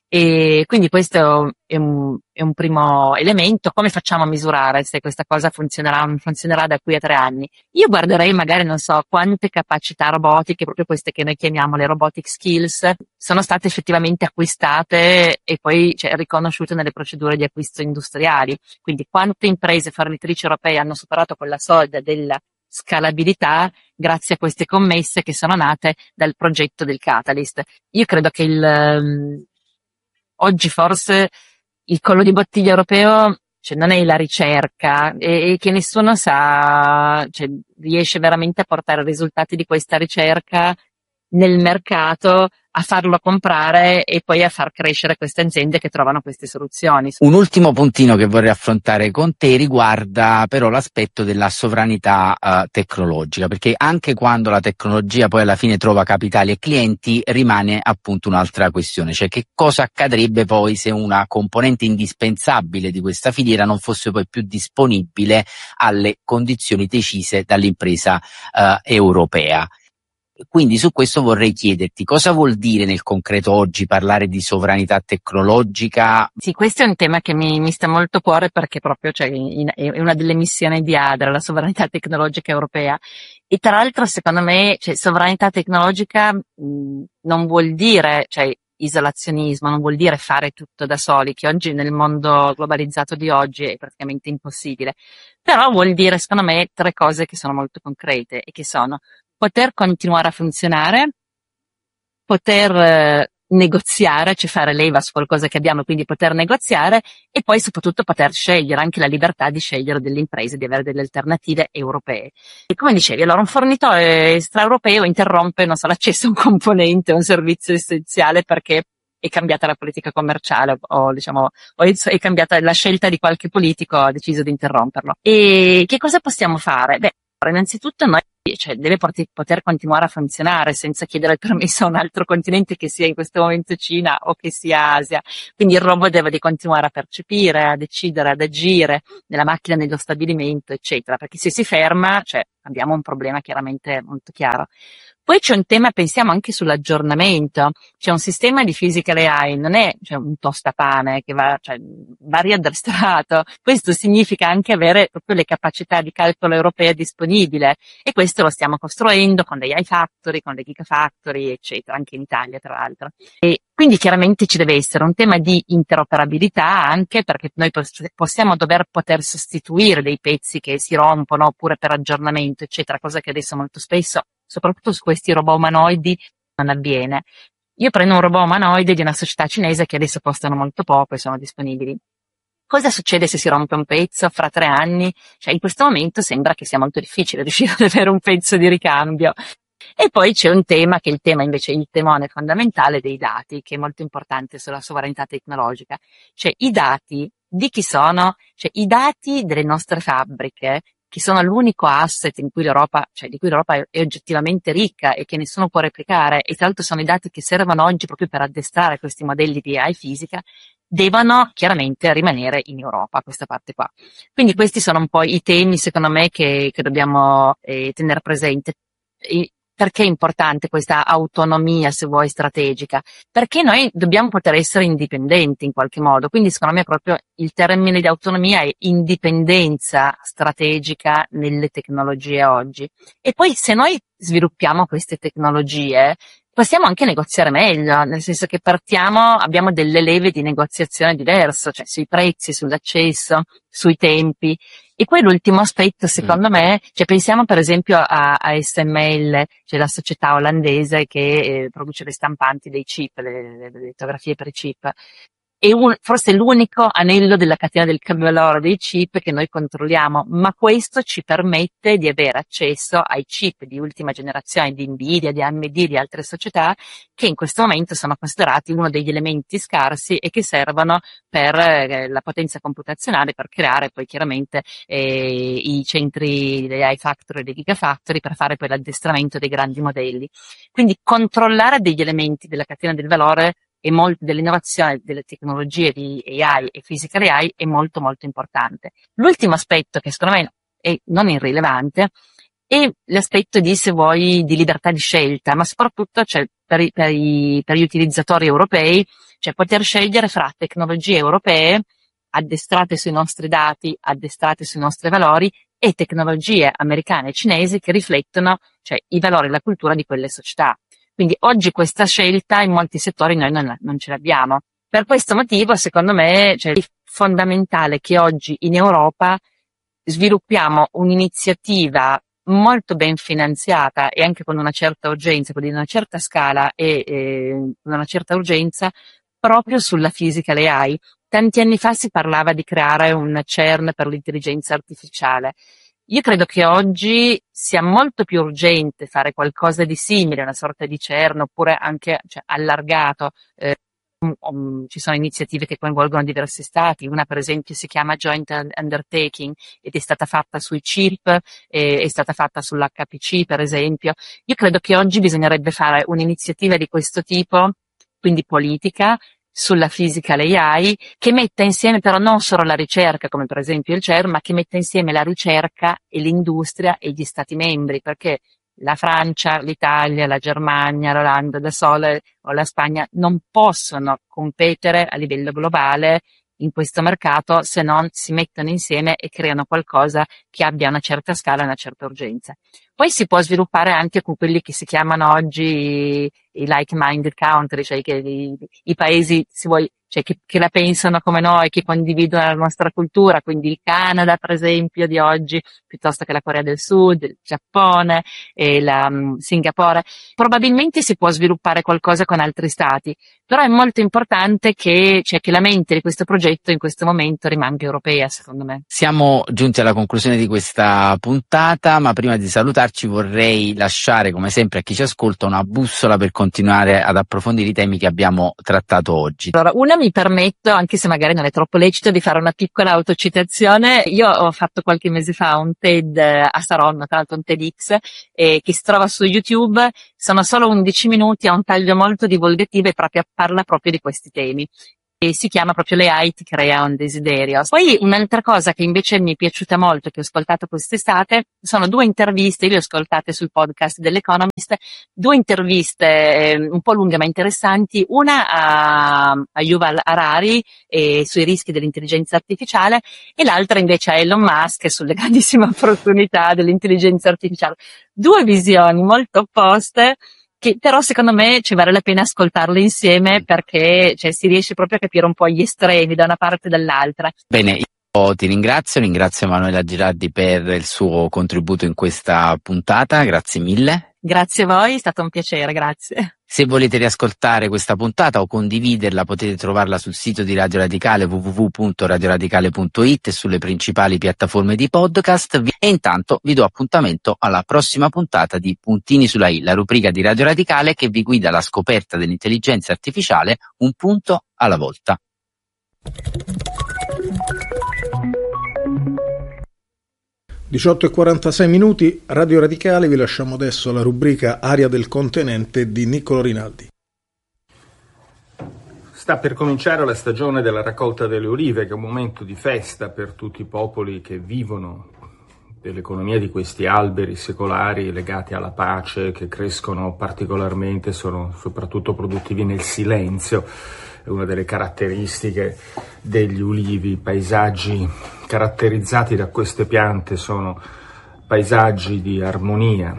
E quindi questo è un, è un primo elemento. Come facciamo a misurare se questa cosa funzionerà o non funzionerà da qui a tre anni? Io guarderei magari, non so, quante capacità robotiche, proprio queste che noi chiamiamo le robotic skills, sono state effettivamente acquistate e poi cioè, riconosciute nelle procedure di acquisto industriali. Quindi quante imprese fornitrici europee hanno superato quella soglia della scalabilità grazie a queste commesse che sono nate dal progetto del Catalyst. Io credo che il um, oggi forse il collo di bottiglia europeo cioè, non è la ricerca e, e che nessuno sa, cioè, riesce veramente a portare risultati di questa ricerca nel mercato, a farlo comprare e poi a far crescere queste aziende che trovano queste soluzioni. Un ultimo puntino che vorrei affrontare con te riguarda però l'aspetto della sovranità uh, tecnologica, perché anche quando la tecnologia poi alla fine trova capitali e clienti rimane appunto un'altra questione, cioè che cosa accadrebbe poi se una componente indispensabile di questa filiera non fosse poi più disponibile alle condizioni decise dall'impresa uh, europea. Quindi su questo vorrei chiederti cosa vuol dire nel concreto oggi parlare di sovranità tecnologica? Sì, questo è un tema che mi, mi sta molto a cuore perché proprio cioè, in, è una delle missioni di ADRA, la sovranità tecnologica europea. E tra l'altro secondo me cioè, sovranità tecnologica mh, non vuol dire cioè, isolazionismo, non vuol dire fare tutto da soli, che oggi nel mondo globalizzato di oggi è praticamente impossibile. Però vuol dire secondo me tre cose che sono molto concrete e che sono poter continuare a funzionare poter eh, negoziare, cioè fare leva su qualcosa che abbiamo, quindi poter negoziare e poi soprattutto poter scegliere, anche la libertà di scegliere delle imprese, di avere delle alternative europee. E come dicevi, allora un fornitore extraeuropeo interrompe, non so, l'accesso a un componente, a un servizio essenziale perché è cambiata la politica commerciale o diciamo o è cambiata la scelta di qualche politico, ha deciso di interromperlo. E che cosa possiamo fare? Beh, innanzitutto noi, cioè, deve poter continuare a funzionare senza chiedere il permesso a un altro continente, che sia in questo momento Cina o che sia Asia. Quindi il robot deve di continuare a percepire, a decidere, ad agire nella macchina, nello stabilimento, eccetera, perché se si ferma, cioè, abbiamo un problema chiaramente molto chiaro. Poi c'è un tema, pensiamo anche sull'aggiornamento. C'è un sistema di physical A I, non è cioè, un tostapane che va, cioè, va riaddestrato. Questo significa anche avere proprio le capacità di calcolo europee disponibile, e questo lo stiamo costruendo con le A I Factory, con le Gigafactory, eccetera, anche in Italia tra l'altro. E quindi chiaramente ci deve essere un tema di interoperabilità, anche perché noi possiamo dover poter sostituire dei pezzi che si rompono oppure per aggiornamento, eccetera, cosa che adesso molto spesso, soprattutto su questi robot umanoidi, non avviene. Io prendo un robot umanoide di una società cinese che adesso costano molto poco e sono disponibili. Cosa succede se si rompe un pezzo fra tre anni? Cioè, in questo momento sembra che sia molto difficile riuscire ad avere un pezzo di ricambio. E poi c'è un tema che è il tema invece, il temone fondamentale dei dati, che è molto importante sulla sovranità tecnologica. Cioè, i dati di chi sono? Cioè, i dati delle nostre fabbriche, che sono l'unico asset in cui l'Europa, cioè di cui l'Europa è oggettivamente ricca e che nessuno può replicare, e tra l'altro sono i dati che servono oggi proprio per addestrare questi modelli di A I fisica, devono chiaramente rimanere in Europa, questa parte qua. Quindi questi sono un po' i temi, secondo me, che, che dobbiamo eh, tenere presente. E perché è importante questa autonomia, se vuoi, strategica? Perché noi dobbiamo poter essere indipendenti in qualche modo, quindi secondo me proprio il termine di autonomia è indipendenza strategica nelle tecnologie oggi. E poi se noi sviluppiamo queste tecnologie, possiamo anche negoziare meglio, nel senso che partiamo, abbiamo delle leve di negoziazione diverse, cioè sui prezzi, sull'accesso, sui tempi. E poi l'ultimo aspetto, secondo mm. me, cioè pensiamo per esempio a, a S M L, cioè la società olandese che eh, produce le stampanti dei chip, le, le, le litografie per i chip. È un, forse l'unico anello della catena del valore dei chip che noi controlliamo, ma questo ci permette di avere accesso ai chip di ultima generazione di Nvidia, di A M D, di altre società, che in questo momento sono considerati uno degli elementi scarsi e che servono per eh, la potenza computazionale, per creare poi chiaramente eh, i centri delle A I Factory e dei Gigafactory, per fare poi l'addestramento dei grandi modelli. Quindi controllare degli elementi della catena del valore e molto dell'innovazione delle tecnologie di A I e physical A I è molto molto importante. L'ultimo aspetto, che secondo me è non irrilevante, è l'aspetto di, se vuoi, di libertà di scelta, ma soprattutto cioè, per, i, per, i, per gli utilizzatori europei, cioè poter scegliere fra tecnologie europee addestrate sui nostri dati, addestrate sui nostri valori, e tecnologie americane e cinesi che riflettono cioè, i valori e la cultura di quelle società. Quindi oggi questa scelta in molti settori noi non, non ce l'abbiamo. Per questo motivo, secondo me, cioè, è fondamentale che oggi in Europa sviluppiamo un'iniziativa molto ben finanziata e anche con una certa urgenza, quindi una certa scala e eh, con una certa urgenza, proprio sulla physical A I. Tanti anni fa si parlava di creare un CERN per l'intelligenza artificiale. Io credo che oggi sia molto più urgente fare qualcosa di simile, una sorta di CERN, oppure anche cioè, allargato. Eh, um, um, ci sono iniziative che coinvolgono diversi stati, una per esempio si chiama Joint Undertaking ed è stata fatta sui chip, eh, è stata fatta sull'H P C per esempio. Io credo che oggi bisognerebbe fare un'iniziativa di questo tipo, quindi politica, sulla physical A I, che metta insieme però non solo la ricerca, come per esempio il CERN, ma che metta insieme la ricerca e l'industria e gli stati membri, perché la Francia, l'Italia, la Germania, l'Olanda da sole o la Spagna non possono competere a livello globale in questo mercato se non si mettono insieme e creano qualcosa che abbia una certa scala e una certa urgenza. Poi si può sviluppare anche con quelli che si chiamano oggi i like-minded country, cioè che i, i paesi, se vuoi, cioè che, che la pensano come noi, che condividono la nostra cultura, quindi il Canada per esempio di oggi, piuttosto che la Corea del Sud, il Giappone e la um, Singapore. Probabilmente si può sviluppare qualcosa con altri stati, però è molto importante che, cioè, che la mente di questo progetto in questo momento rimanga europea, secondo me. Siamo giunti alla conclusione di questa puntata, ma prima di salutarci vorrei lasciare, come sempre, a chi ci ascolta una bussola per continuare ad approfondire i temi che abbiamo trattato oggi. Allora, una mi permetto, anche se magari non è troppo lecito, di fare una piccola autocitazione. Io ho fatto qualche mese fa un TED a Saronno, tra l'altro un TEDx, eh, che si trova su YouTube. Sono solo undici minuti, ha un taglio molto divulgativo e proprio parla proprio di questi temi. E si chiama proprio Le A I ti crea un desiderio. Poi un'altra cosa che invece mi è piaciuta molto, che ho ascoltato quest'estate, sono due interviste, io le ho ascoltate sul podcast dell'Economist, due interviste eh, un po' lunghe ma interessanti, una a, a Yuval Harari eh, sui rischi dell'intelligenza artificiale e l'altra invece a Elon Musk sulle grandissime opportunità dell'intelligenza artificiale. Due visioni molto opposte, che però secondo me ci vale la pena ascoltarle insieme perché cioè, si riesce proprio a capire un po' gli estremi da una parte e dall'altra. Bene, io ti ringrazio, ringrazio Emanuela Girardi per il suo contributo in questa puntata, grazie mille. Grazie a voi, è stato un piacere, grazie. Se volete riascoltare questa puntata o condividerla potete trovarla sul sito di Radio Radicale w w w punto radio radicale punto i t e sulle principali piattaforme di podcast. E intanto vi do appuntamento alla prossima puntata di Puntini sulla I, la rubrica di Radio Radicale che vi guida alla scoperta dell'intelligenza artificiale un punto alla volta. diciotto e quarantasei minuti, Radio Radicale, vi lasciamo adesso la rubrica Aria del Continente di Niccolo Rinaldi. Sta per cominciare la stagione della raccolta delle olive, che è un momento di festa per tutti i popoli che vivono dell'economia di questi alberi secolari legati alla pace, che crescono particolarmente, sono soprattutto produttivi nel silenzio. È una delle caratteristiche degli ulivi. I paesaggi caratterizzati da queste piante sono paesaggi di armonia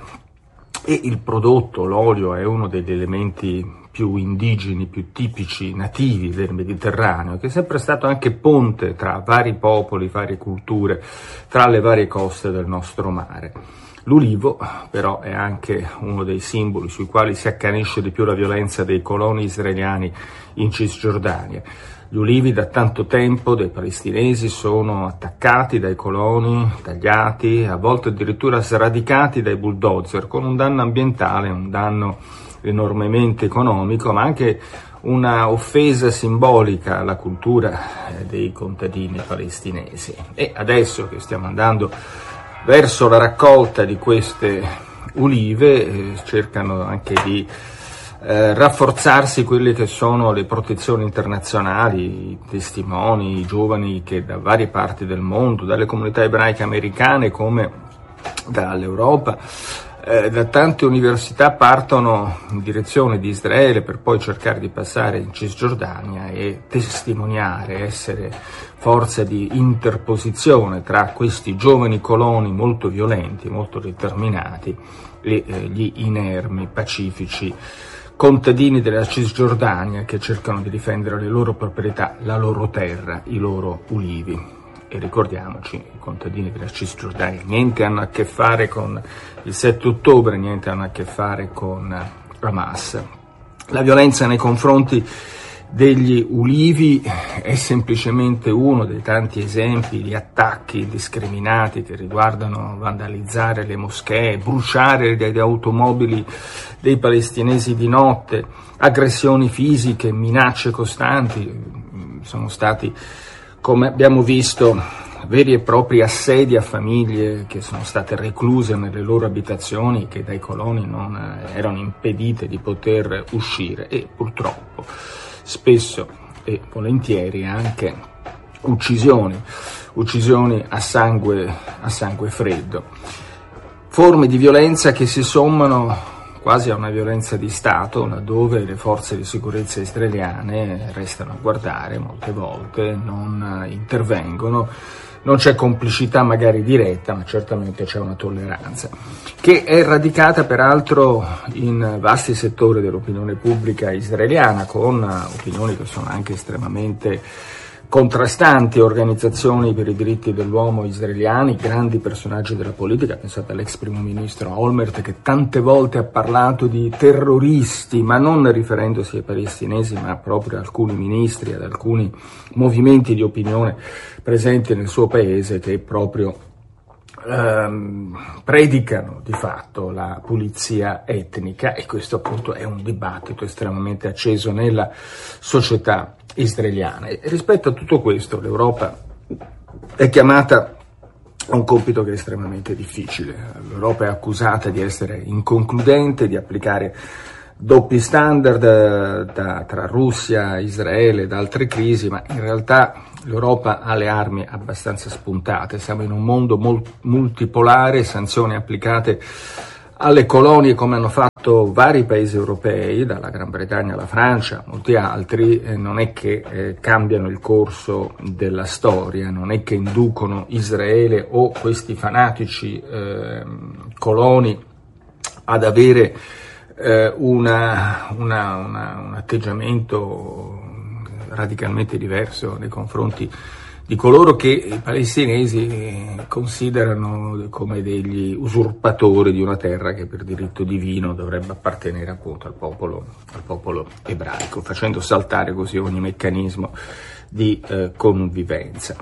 e il prodotto, l'olio, è uno degli elementi più indigeni, più tipici, nativi del Mediterraneo, che è sempre stato anche ponte tra vari popoli, varie culture, tra le varie coste del nostro mare. L'ulivo però è anche uno dei simboli sui quali si accanisce di più la violenza dei coloni israeliani in Cisgiordania. Gli ulivi da tanto tempo dei palestinesi sono attaccati dai coloni, tagliati, a volte addirittura sradicati dai bulldozer, con un danno ambientale, un danno enormemente economico, ma anche una offesa simbolica alla cultura dei contadini palestinesi. E adesso che stiamo andando verso la raccolta di queste ulive, eh, cercano anche di eh, rafforzarsi quelle che sono le protezioni internazionali, i testimoni, i giovani che da varie parti del mondo, dalle comunità ebraiche americane come dall'Europa, eh, da tante università partono in direzione di Israele per poi cercare di passare in Cisgiordania e testimoniare, essere forza di interposizione tra questi giovani coloni molto violenti, molto determinati e eh, gli inermi, pacifici contadini della Cisgiordania che cercano di difendere le loro proprietà, la loro terra, i loro ulivi. E ricordiamoci, i contadini della Cisgiordania niente hanno a che fare con il sette ottobre, niente hanno a che fare con Hamas. La violenza nei confronti degli ulivi è semplicemente uno dei tanti esempi di attacchi indiscriminati che riguardano vandalizzare le moschee, bruciare le automobili dei palestinesi di notte, aggressioni fisiche, minacce costanti. Sono stati, come abbiamo visto, veri e propri assedi a famiglie che sono state recluse nelle loro abitazioni, che dai coloni non erano impedite di poter uscire, e purtroppo spesso e volentieri anche uccisioni, uccisioni a sangue, a sangue freddo. Forme di violenza che si sommano quasi a una violenza di Stato, laddove le forze di sicurezza israeliane restano a guardare molte volte, non intervengono non c'è complicità magari diretta, ma certamente c'è una tolleranza, che è radicata peraltro in vasti settori dell'opinione pubblica israeliana, con opinioni che sono anche estremamente contrastanti, organizzazioni per i diritti dell'uomo israeliani, grandi personaggi della politica. Pensate all'ex primo ministro Olmert, che tante volte ha parlato di terroristi, ma non riferendosi ai palestinesi, ma proprio a alcuni ministri, ad alcuni movimenti di opinione presenti nel suo paese, che proprio ehm, predicano di fatto la pulizia etnica, e questo appunto è un dibattito estremamente acceso nella società israeliana. E rispetto a tutto questo l'Europa è chiamata a un compito che è estremamente difficile. L'Europa è accusata di essere inconcludente, di applicare doppi standard da, tra Russia, Israele ed altre crisi, ma in realtà l'Europa ha le armi abbastanza spuntate. Siamo in un mondo mol- multipolare, sanzioni applicate alle colonie come hanno fatto vari paesi europei, dalla Gran Bretagna alla Francia, molti altri, eh, non è che eh, cambiano il corso della storia, non è che inducono Israele o questi fanatici eh, coloni ad avere eh, una, una, una, un atteggiamento radicalmente diverso nei confronti di coloro che i palestinesi considerano come degli usurpatori di una terra che per diritto divino dovrebbe appartenere appunto al popolo, al popolo ebraico, facendo saltare così ogni meccanismo di eh, convivenza.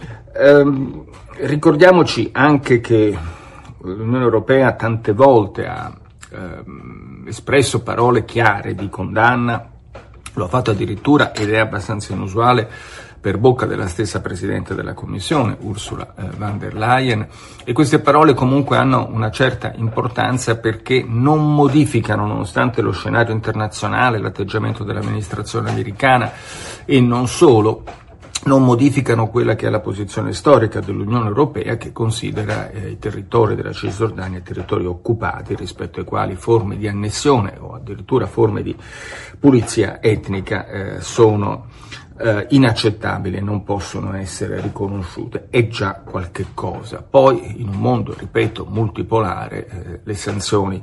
Ehm, ricordiamoci anche che l'Unione Europea tante volte ha ehm, espresso parole chiare di condanna, lo ha fatto addirittura, ed è abbastanza inusuale, per bocca della stessa Presidente della Commissione, Ursula eh, von der Leyen, e queste parole comunque hanno una certa importanza perché non modificano, nonostante lo scenario internazionale, l'atteggiamento dell'amministrazione americana e non solo, non modificano quella che è la posizione storica dell'Unione Europea, che considera eh, i territori della Cisgiordania territori occupati, rispetto ai quali forme di annessione o addirittura forme di pulizia etnica eh, sono eh, inaccettabili e non possono essere riconosciute. È già qualche cosa. Poi in un mondo, ripeto, multipolare, eh, le sanzioni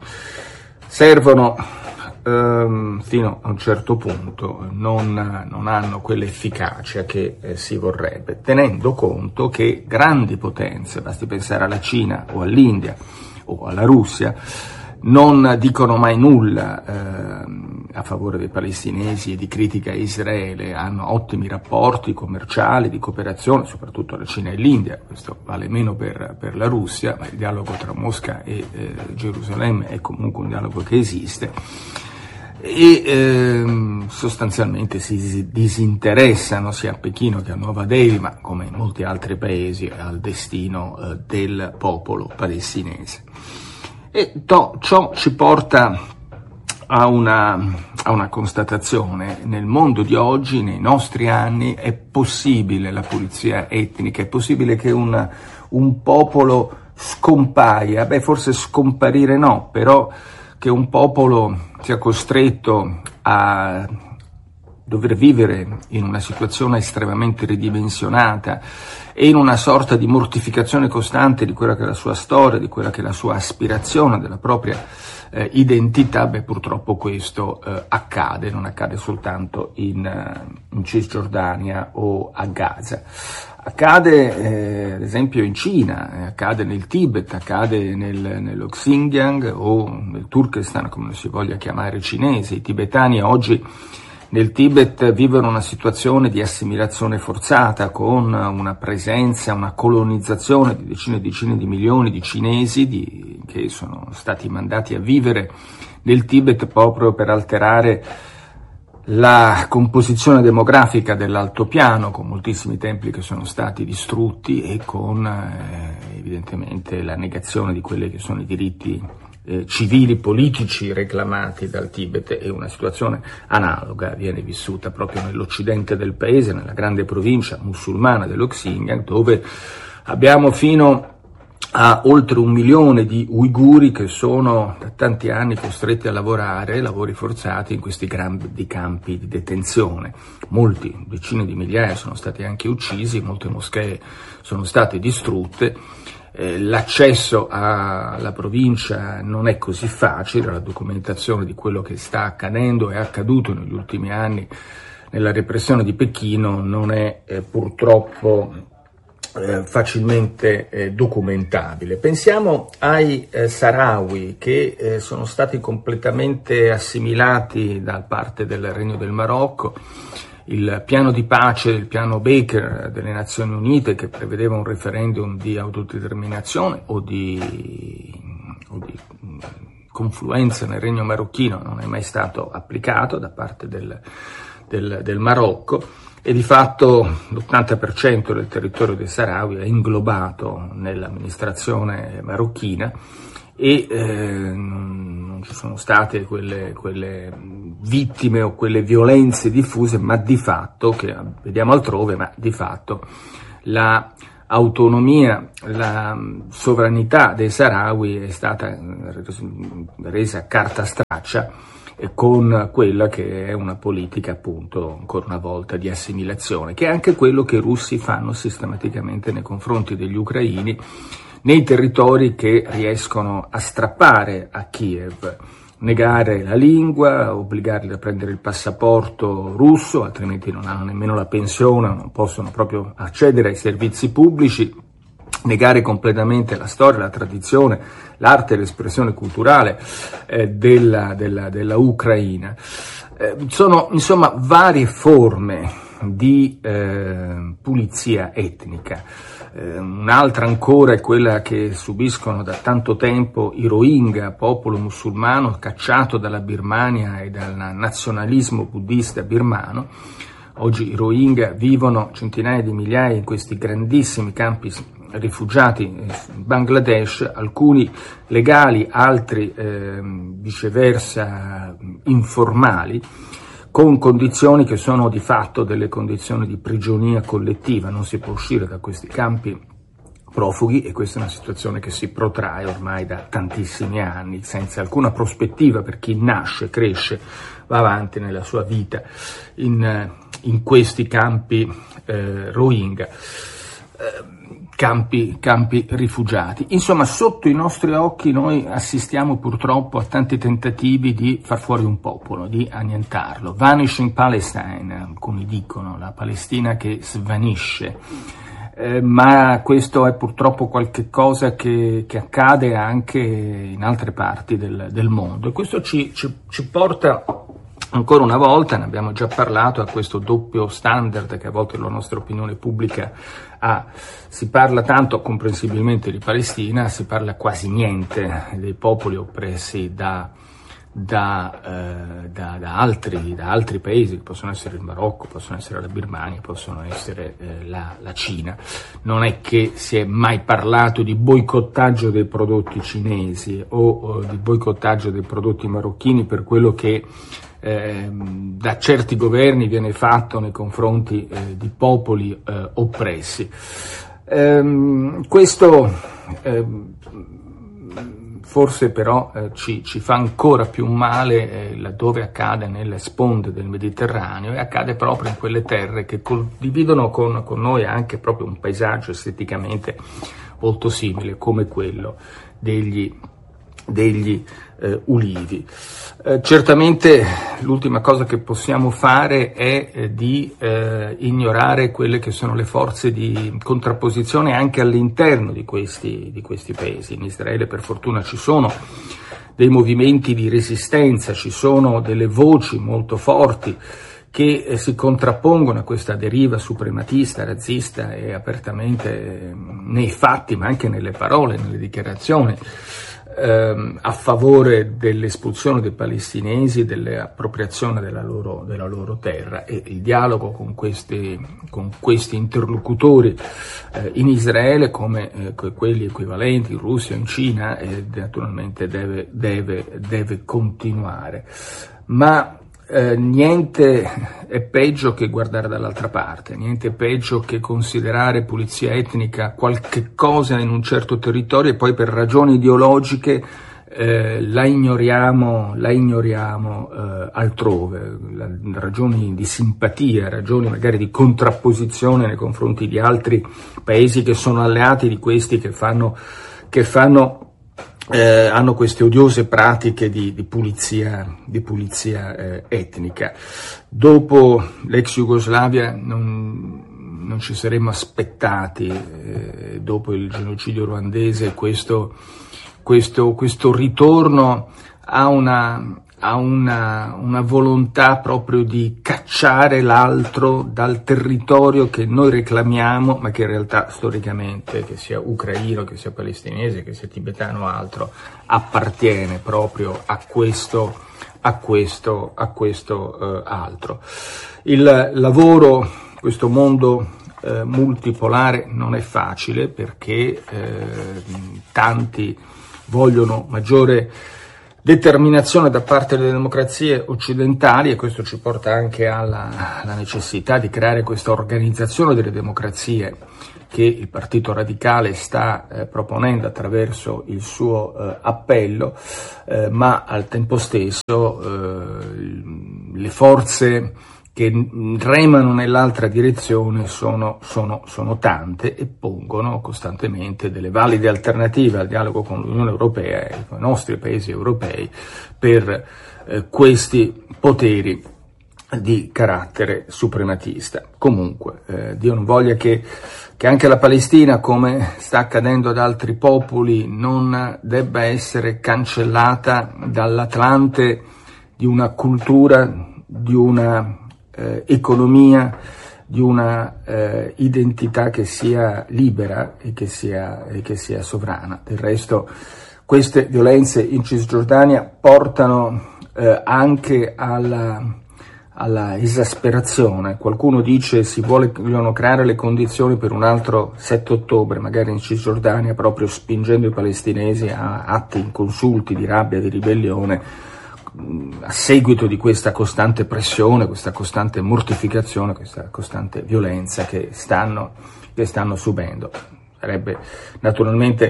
servono ehm, fino a un certo punto, non, non hanno quell'efficacia che eh, si vorrebbe, tenendo conto che grandi potenze, basti pensare alla Cina o all'India o alla Russia, non dicono mai nulla eh, a favore dei palestinesi e di critica a Israele, hanno ottimi rapporti commerciali, di cooperazione, soprattutto la Cina e l'India. Questo vale meno per, per la Russia, ma il dialogo tra Mosca e eh, Gerusalemme è comunque un dialogo che esiste, e eh, sostanzialmente si disinteressano sia a Pechino che a Nuova Delhi, ma come in molti altri paesi, al destino eh, del popolo palestinese. E to, ciò ci porta a una, a una constatazione: nel mondo di oggi, nei nostri anni, è possibile la pulizia etnica, è possibile che un, un popolo scompaia, beh forse scomparire no, però che un popolo sia costretto a dover vivere in una situazione estremamente ridimensionata e in una sorta di mortificazione costante di quella che è la sua storia, di quella che è la sua aspirazione, della propria eh, identità, beh purtroppo questo eh, accade, non accade soltanto in, uh, in Cisgiordania o a Gaza. Accade eh, ad esempio in Cina, eh, accade nel Tibet, accade nel, nello Xinjiang o nel Turkestan, come lo si voglia chiamare cinese. I tibetani oggi nel Tibet vivono una situazione di assimilazione forzata, con una presenza, una colonizzazione di decine e decine di milioni di cinesi di, che sono stati mandati a vivere nel Tibet proprio per alterare la composizione demografica dell'altopiano, con moltissimi templi che sono stati distrutti e con eh, evidentemente la negazione di quelli che sono i diritti eh, civili, politici reclamati dal Tibet. E una situazione analoga viene vissuta proprio nell'occidente del paese, nella grande provincia musulmana dello Xinjiang, dove abbiamo fino a oltre un milione di uiguri che sono da tanti anni costretti a lavorare, lavori forzati in questi grandi campi di detenzione. Molti, decine di migliaia sono stati anche uccisi, molte moschee sono state distrutte, eh, l'accesso alla provincia non è così facile, la documentazione di quello che sta accadendo e è accaduto negli ultimi anni nella repressione di Pechino non è eh, purtroppo Eh, facilmente eh, documentabile. Pensiamo ai eh, Sahrawi che eh, sono stati completamente assimilati da parte del Regno del Marocco. Il piano di pace, il piano Baker delle Nazioni Unite, che prevedeva un referendum di autodeterminazione o di, o di confluenza nel Regno marocchino, non è mai stato applicato da parte del, del, del Marocco. E di fatto l'ottanta per cento del territorio dei Sahrawi è inglobato nell'amministrazione marocchina e eh, non ci sono state quelle, quelle vittime o quelle violenze diffuse, ma di fatto, che vediamo altrove, ma di fatto la autonomia, la sovranità dei Sahrawi è stata resa a carta straccia con quella che è una politica, appunto, ancora una volta, di assimilazione, che è anche quello che i russi fanno sistematicamente nei confronti degli ucraini nei territori che riescono a strappare a Kiev, negare la lingua, obbligarli a prendere il passaporto russo, altrimenti non hanno nemmeno la pensione, non possono proprio accedere ai servizi pubblici, negare completamente la storia, la tradizione, l'arte e l'espressione culturale eh, della, della, della Ucraina. Eh, sono insomma varie forme di eh, pulizia etnica. Eh, un'altra ancora è quella che subiscono da tanto tempo i Rohingya, popolo musulmano cacciato dalla Birmania e dal nazionalismo buddista birmano. Oggi i Rohingya vivono centinaia di migliaia in questi grandissimi campi rifugiati in Bangladesh, alcuni legali, altri eh, viceversa informali, con condizioni che sono di fatto delle condizioni di prigionia collettiva. Non si può uscire da questi campi profughi e questa è una situazione che si protrae ormai da tantissimi anni, senza alcuna prospettiva per chi nasce, cresce, va avanti nella sua vita in, in questi campi eh, Rohingya. Eh, Campi, campi rifugiati. Insomma, sotto i nostri occhi noi assistiamo purtroppo a tanti tentativi di far fuori un popolo, di annientarlo. Vanishing Palestine, alcuni dicono, la Palestina che svanisce. Eh, ma questo è purtroppo qualche cosa che, che accade anche in altre parti del, del mondo. E questo ci, ci, ci porta ancora una volta, ne abbiamo già parlato, a questo doppio standard che a volte la nostra opinione pubblica ha. Si parla tanto comprensibilmente di Palestina, si parla quasi niente dei popoli oppressi da, da, eh, da, da, altri, da altri paesi, che possono essere il Marocco, possono essere la Birmania, possono essere eh, la, la Cina. Non è che si è mai parlato di boicottaggio dei prodotti cinesi o, o di boicottaggio dei prodotti marocchini per quello che Eh, da certi governi viene fatto nei confronti eh, di popoli eh, oppressi. Ehm, questo eh, forse però eh, ci, ci fa ancora più male eh, laddove accade nelle sponde del Mediterraneo, e accade proprio in quelle terre che condividono con, con noi anche proprio un paesaggio esteticamente molto simile, come quello degli degli eh, ulivi. Eh, certamente l'ultima cosa che possiamo fare è eh, di eh, ignorare quelle che sono le forze di contrapposizione anche all'interno di questi, di questi paesi. In Israele per fortuna ci sono dei movimenti di resistenza, ci sono delle voci molto forti che eh, si contrappongono a questa deriva suprematista, razzista e apertamente eh, nei fatti, ma anche nelle parole, nelle dichiarazioni, ehm, a favore dell'espulsione dei palestinesi e dell'appropriazione della loro, della loro terra. E il dialogo con questi, con questi interlocutori eh, in Israele, come eh, quelli equivalenti in Russia, in Cina, eh, naturalmente deve, deve, deve continuare. Ma Eh, niente è peggio che guardare dall'altra parte, niente è peggio che considerare pulizia etnica qualche cosa in un certo territorio e poi per ragioni ideologiche eh, la ignoriamo, la ignoriamo eh, altrove, la, ragioni di simpatia, ragioni magari di contrapposizione nei confronti di altri paesi che sono alleati di questi che fanno, che fanno Eh, hanno queste odiose pratiche di, di pulizia, di pulizia eh, etnica. Dopo l'ex Jugoslavia non, non ci saremmo aspettati, eh, dopo il genocidio ruandese, questo, questo, questo ritorno a una, a una, una volontà proprio di cacciare l'altro dal territorio che noi reclamiamo, ma che in realtà storicamente, che sia ucraino, che sia palestinese, che sia tibetano o altro, appartiene proprio a questo, a questo, a questo eh, altro. Il lavoro, questo mondo eh, multipolare non è facile perché eh, tanti vogliono maggiore determinazione da parte delle democrazie occidentali e questo ci porta anche alla, alla necessità di creare questa organizzazione delle democrazie che il Partito Radicale sta eh, proponendo attraverso il suo eh, appello, eh, ma al tempo stesso eh, le forze che remano nell'altra direzione sono, sono, sono tante e pongono costantemente delle valide alternative al dialogo con l'Unione Europea e con i nostri paesi europei per eh, questi poteri di carattere suprematista. Comunque, eh, Dio non voglia che, che anche la Palestina, come sta accadendo ad altri popoli, non debba essere cancellata dall'Atlante di una cultura, di una Eh, economia, di una eh, identità che sia libera e che sia, e che sia sovrana. Del resto queste violenze in Cisgiordania portano eh, anche alla, alla esasperazione. Qualcuno dice si vuole, vogliono creare le condizioni per un altro sette ottobre, magari in Cisgiordania, proprio spingendo i palestinesi a atti inconsulti di rabbia, di ribellione, a seguito di questa costante pressione, questa costante mortificazione, questa costante violenza che stanno, che stanno subendo. Sarebbe naturalmente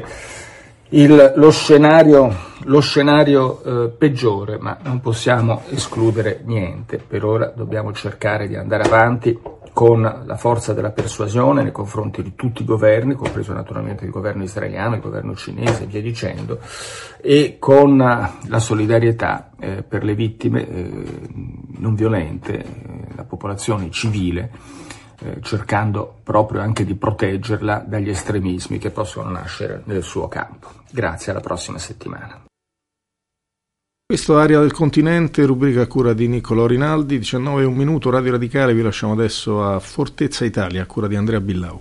il, lo scenario, lo scenario eh, peggiore, ma non possiamo escludere niente. Per ora dobbiamo cercare di andare avanti con la forza della persuasione nei confronti di tutti i governi, compreso naturalmente il governo israeliano, il governo cinese e via dicendo, e con la solidarietà eh, per le vittime eh, non violente, eh, la popolazione civile, eh, cercando proprio anche di proteggerla dagli estremismi che possono nascere nel suo campo. Grazie, alla prossima settimana. Questo è Aria del Continente, rubrica a cura di Niccolò Rinaldi, diciannove e un minuto, Radio Radicale. Vi lasciamo adesso a Fortezza Italia, a cura di Andrea Billau.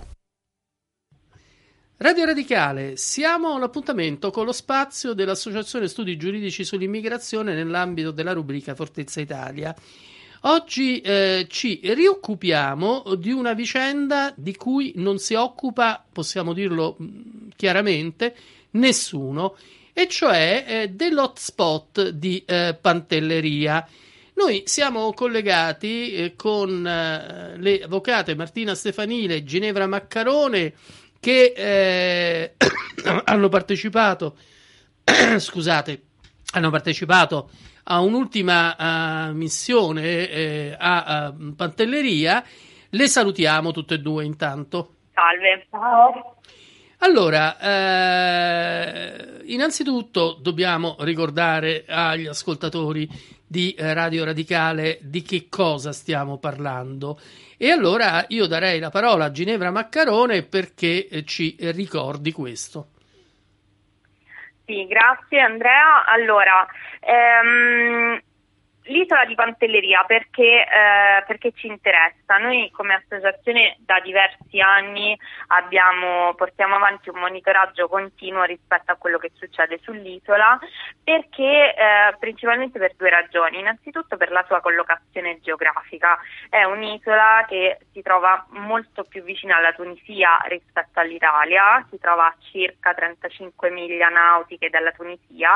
Radio Radicale, siamo all'appuntamento con lo spazio dell'Associazione Studi Giuridici sull'Immigrazione nell'ambito della rubrica Fortezza Italia. Oggi eh, ci rioccupiamo di una vicenda di cui non si occupa, possiamo dirlo chiaramente, nessuno, e cioè eh, dell'hotspot di eh, Pantelleria. Noi siamo collegati eh, con eh, le avvocate Martina Stefanile e Ginevra Maccarone che eh, hanno partecipato scusate, hanno partecipato a un'ultima uh, missione eh, a, a Pantelleria. Le salutiamo tutte e due intanto. Salve. Ciao. Allora, eh, innanzitutto dobbiamo ricordare agli ascoltatori di Radio Radicale di che cosa stiamo parlando. E allora io darei la parola a Ginevra Maccarone perché ci ricordi questo. Sì, grazie Andrea. Allora, ehm, l'isola di Pantelleria perché, eh, perché ci interessa. Noi come associazione da diversi anni abbiamo, portiamo avanti un monitoraggio continuo rispetto a quello che succede sull'isola perché eh, principalmente per due ragioni. Innanzitutto per la sua collocazione geografica. È un'isola che si trova molto più vicina alla Tunisia rispetto all'Italia, si trova a circa trentacinque miglia nautiche dalla Tunisia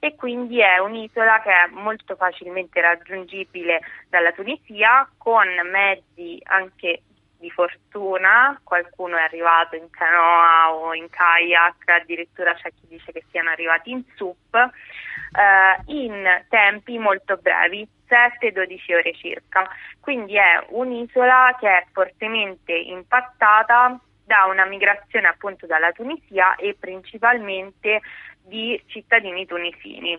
e quindi è un'isola che è molto facilmente raggiungibile dalla Tunisia con mezzi anche di fortuna. Qualcuno è arrivato in canoa o in kayak, addirittura c'è chi dice che siano arrivati in S U P, eh, in tempi molto brevi, sette dodici ore circa. Quindi è un'isola che è fortemente impattata da una migrazione appunto dalla Tunisia e principalmente di cittadini tunisini.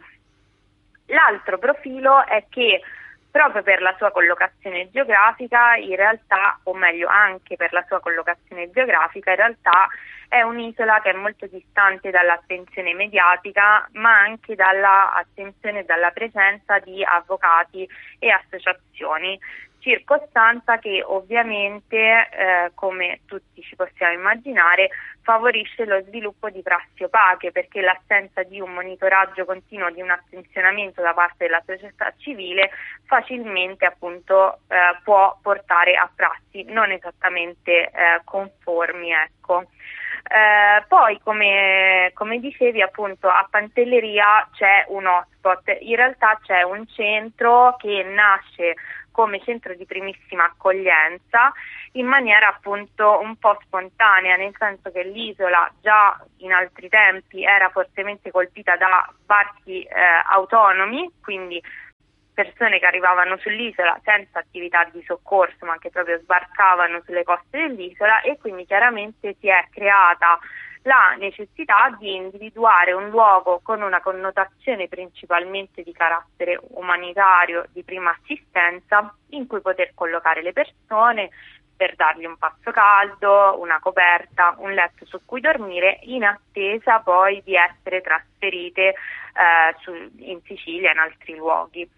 L'altro profilo è che proprio per la sua collocazione geografica, in realtà, o meglio anche per la sua collocazione geografica, in realtà è un'isola che è molto distante dall'attenzione mediatica, ma anche dall'attenzione e dalla presenza di avvocati e associazioni, circostanza che ovviamente, eh, come tutti ci possiamo immaginare, favorisce lo sviluppo di prassi opache, perché l'assenza di un monitoraggio continuo, di un attenzionamento da parte della società civile facilmente appunto eh, può portare a prassi non esattamente eh, conformi, ecco. Eh, poi come, come dicevi appunto a Pantelleria c'è un hotspot, in realtà c'è un centro che nasce come centro di primissima accoglienza in maniera appunto un po' spontanea, nel senso che l'isola già in altri tempi era fortemente colpita da sbarchi eh, autonomi, quindi persone che arrivavano sull'isola senza attività di soccorso ma che proprio sbarcavano sulle coste dell'isola, e quindi chiaramente si è creata la necessità di individuare un luogo con una connotazione principalmente di carattere umanitario, di prima assistenza, in cui poter collocare le persone per dargli un pasto caldo, una coperta, un letto su cui dormire, in attesa poi di essere trasferite eh, su, in Sicilia e in altri luoghi.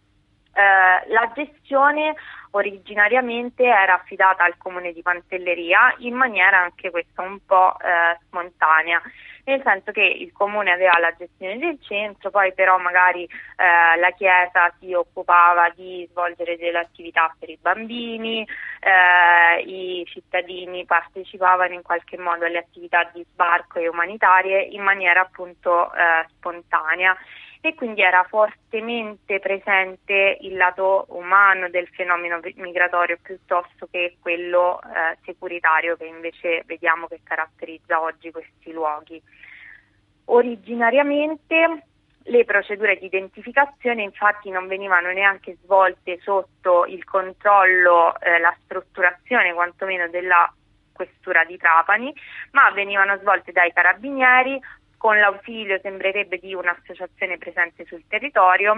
Uh, la gestione originariamente era affidata al comune di Pantelleria in maniera anche questa un po' uh, spontanea, nel senso che il comune aveva la gestione del centro, poi però magari uh, la chiesa si occupava di svolgere delle attività per i bambini, uh, i cittadini partecipavano in qualche modo alle attività di sbarco e umanitarie in maniera appunto uh, spontanea. E quindi era fortemente presente il lato umano del fenomeno migratorio piuttosto che quello eh, securitario che invece vediamo che caratterizza oggi questi luoghi. Originariamente le procedure di identificazione infatti non venivano neanche svolte sotto il controllo, eh, la strutturazione quantomeno della questura di Trapani, ma venivano svolte dai carabinieri, con l'ausilio sembrerebbe di un'associazione presente sul territorio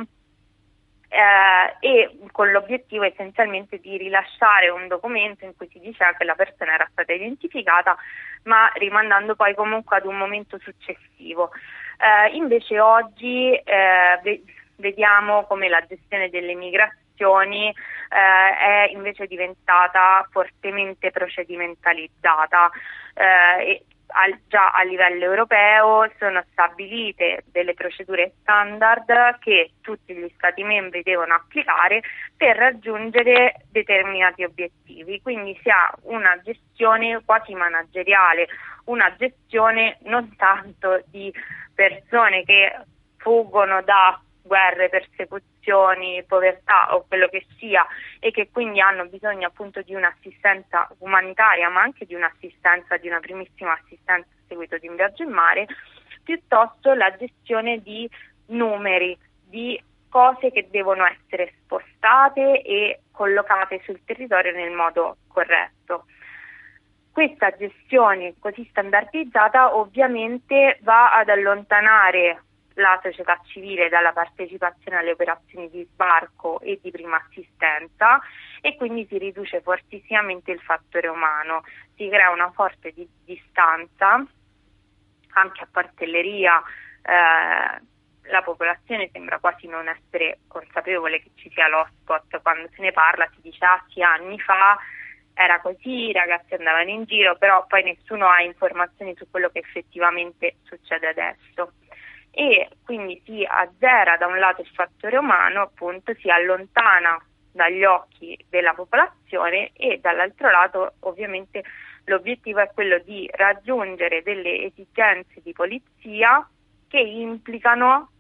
eh, e con l'obiettivo essenzialmente di rilasciare un documento in cui si diceva che la persona era stata identificata, ma rimandando poi comunque ad un momento successivo. Eh, invece oggi eh, ve- vediamo come la gestione delle migrazioni eh, è invece diventata fortemente procedimentalizzata eh, e Al, già a livello europeo sono stabilite delle procedure standard che tutti gli Stati membri devono applicare per raggiungere determinati obiettivi, quindi si ha una gestione quasi manageriale, una gestione non tanto di persone che fuggono da guerre, persecuzioni, povertà o quello che sia e che quindi hanno bisogno appunto di un'assistenza umanitaria ma anche di un'assistenza, di una primissima assistenza a seguito di un viaggio in mare, piuttosto la gestione di numeri, di cose che devono essere spostate e collocate sul territorio nel modo corretto. Questa gestione così standardizzata ovviamente va ad allontanare la società civile dalla partecipazione alle operazioni di sbarco e di prima assistenza e quindi si riduce fortissimamente il fattore umano, si crea una forte di- distanza, anche a Pantelleria eh, la popolazione sembra quasi non essere consapevole che ci sia l'hotspot, quando se ne parla si dice ah sì anni fa era così, i ragazzi andavano in giro, però poi nessuno ha informazioni su quello che effettivamente succede adesso. E quindi si azzera da un lato il fattore umano, appunto si allontana dagli occhi della popolazione e dall'altro lato ovviamente l'obiettivo è quello di raggiungere delle esigenze di polizia che implicano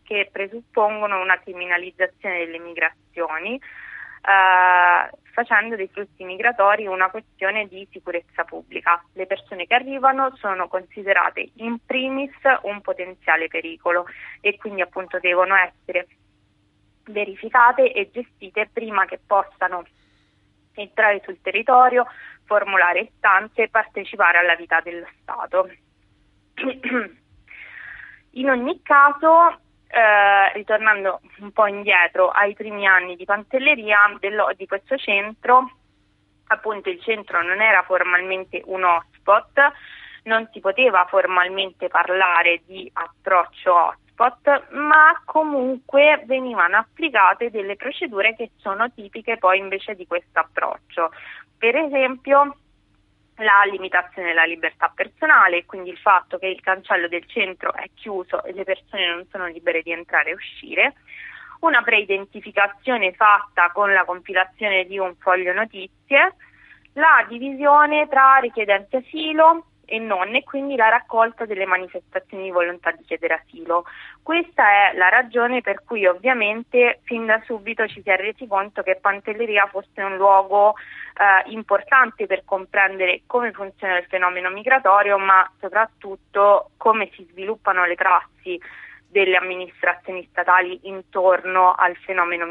che presuppongono una criminalizzazione delle migrazioni, eh, facendo dei flussi migratori una questione di sicurezza pubblica. Le persone che arrivano sono considerate in primis un potenziale pericolo e quindi appunto devono essere verificate e gestite prima che possano entrare sul territorio, formulare istanze e partecipare alla vita dello Stato. In ogni caso, eh, ritornando un po' indietro ai primi anni di Pantelleria dello, di questo centro, appunto il centro non era formalmente un hotspot, non si poteva formalmente parlare di approccio hotspot, ma comunque venivano applicate delle procedure che sono tipiche poi invece di questo approccio. Per esempio la limitazione della libertà personale, quindi il fatto che il cancello del centro è chiuso e le persone non sono libere di entrare e uscire, una preidentificazione fatta con la compilazione di un foglio notizie, la divisione tra richiedenti asilo e non, e quindi la raccolta delle manifestazioni di volontà di chiedere asilo. Questa è la ragione per cui ovviamente fin da subito ci si è resi conto che Pantelleria fosse un luogo eh, importante per comprendere come funziona il fenomeno migratorio, ma soprattutto come si sviluppano le prassi delle amministrazioni statali intorno al fenomeno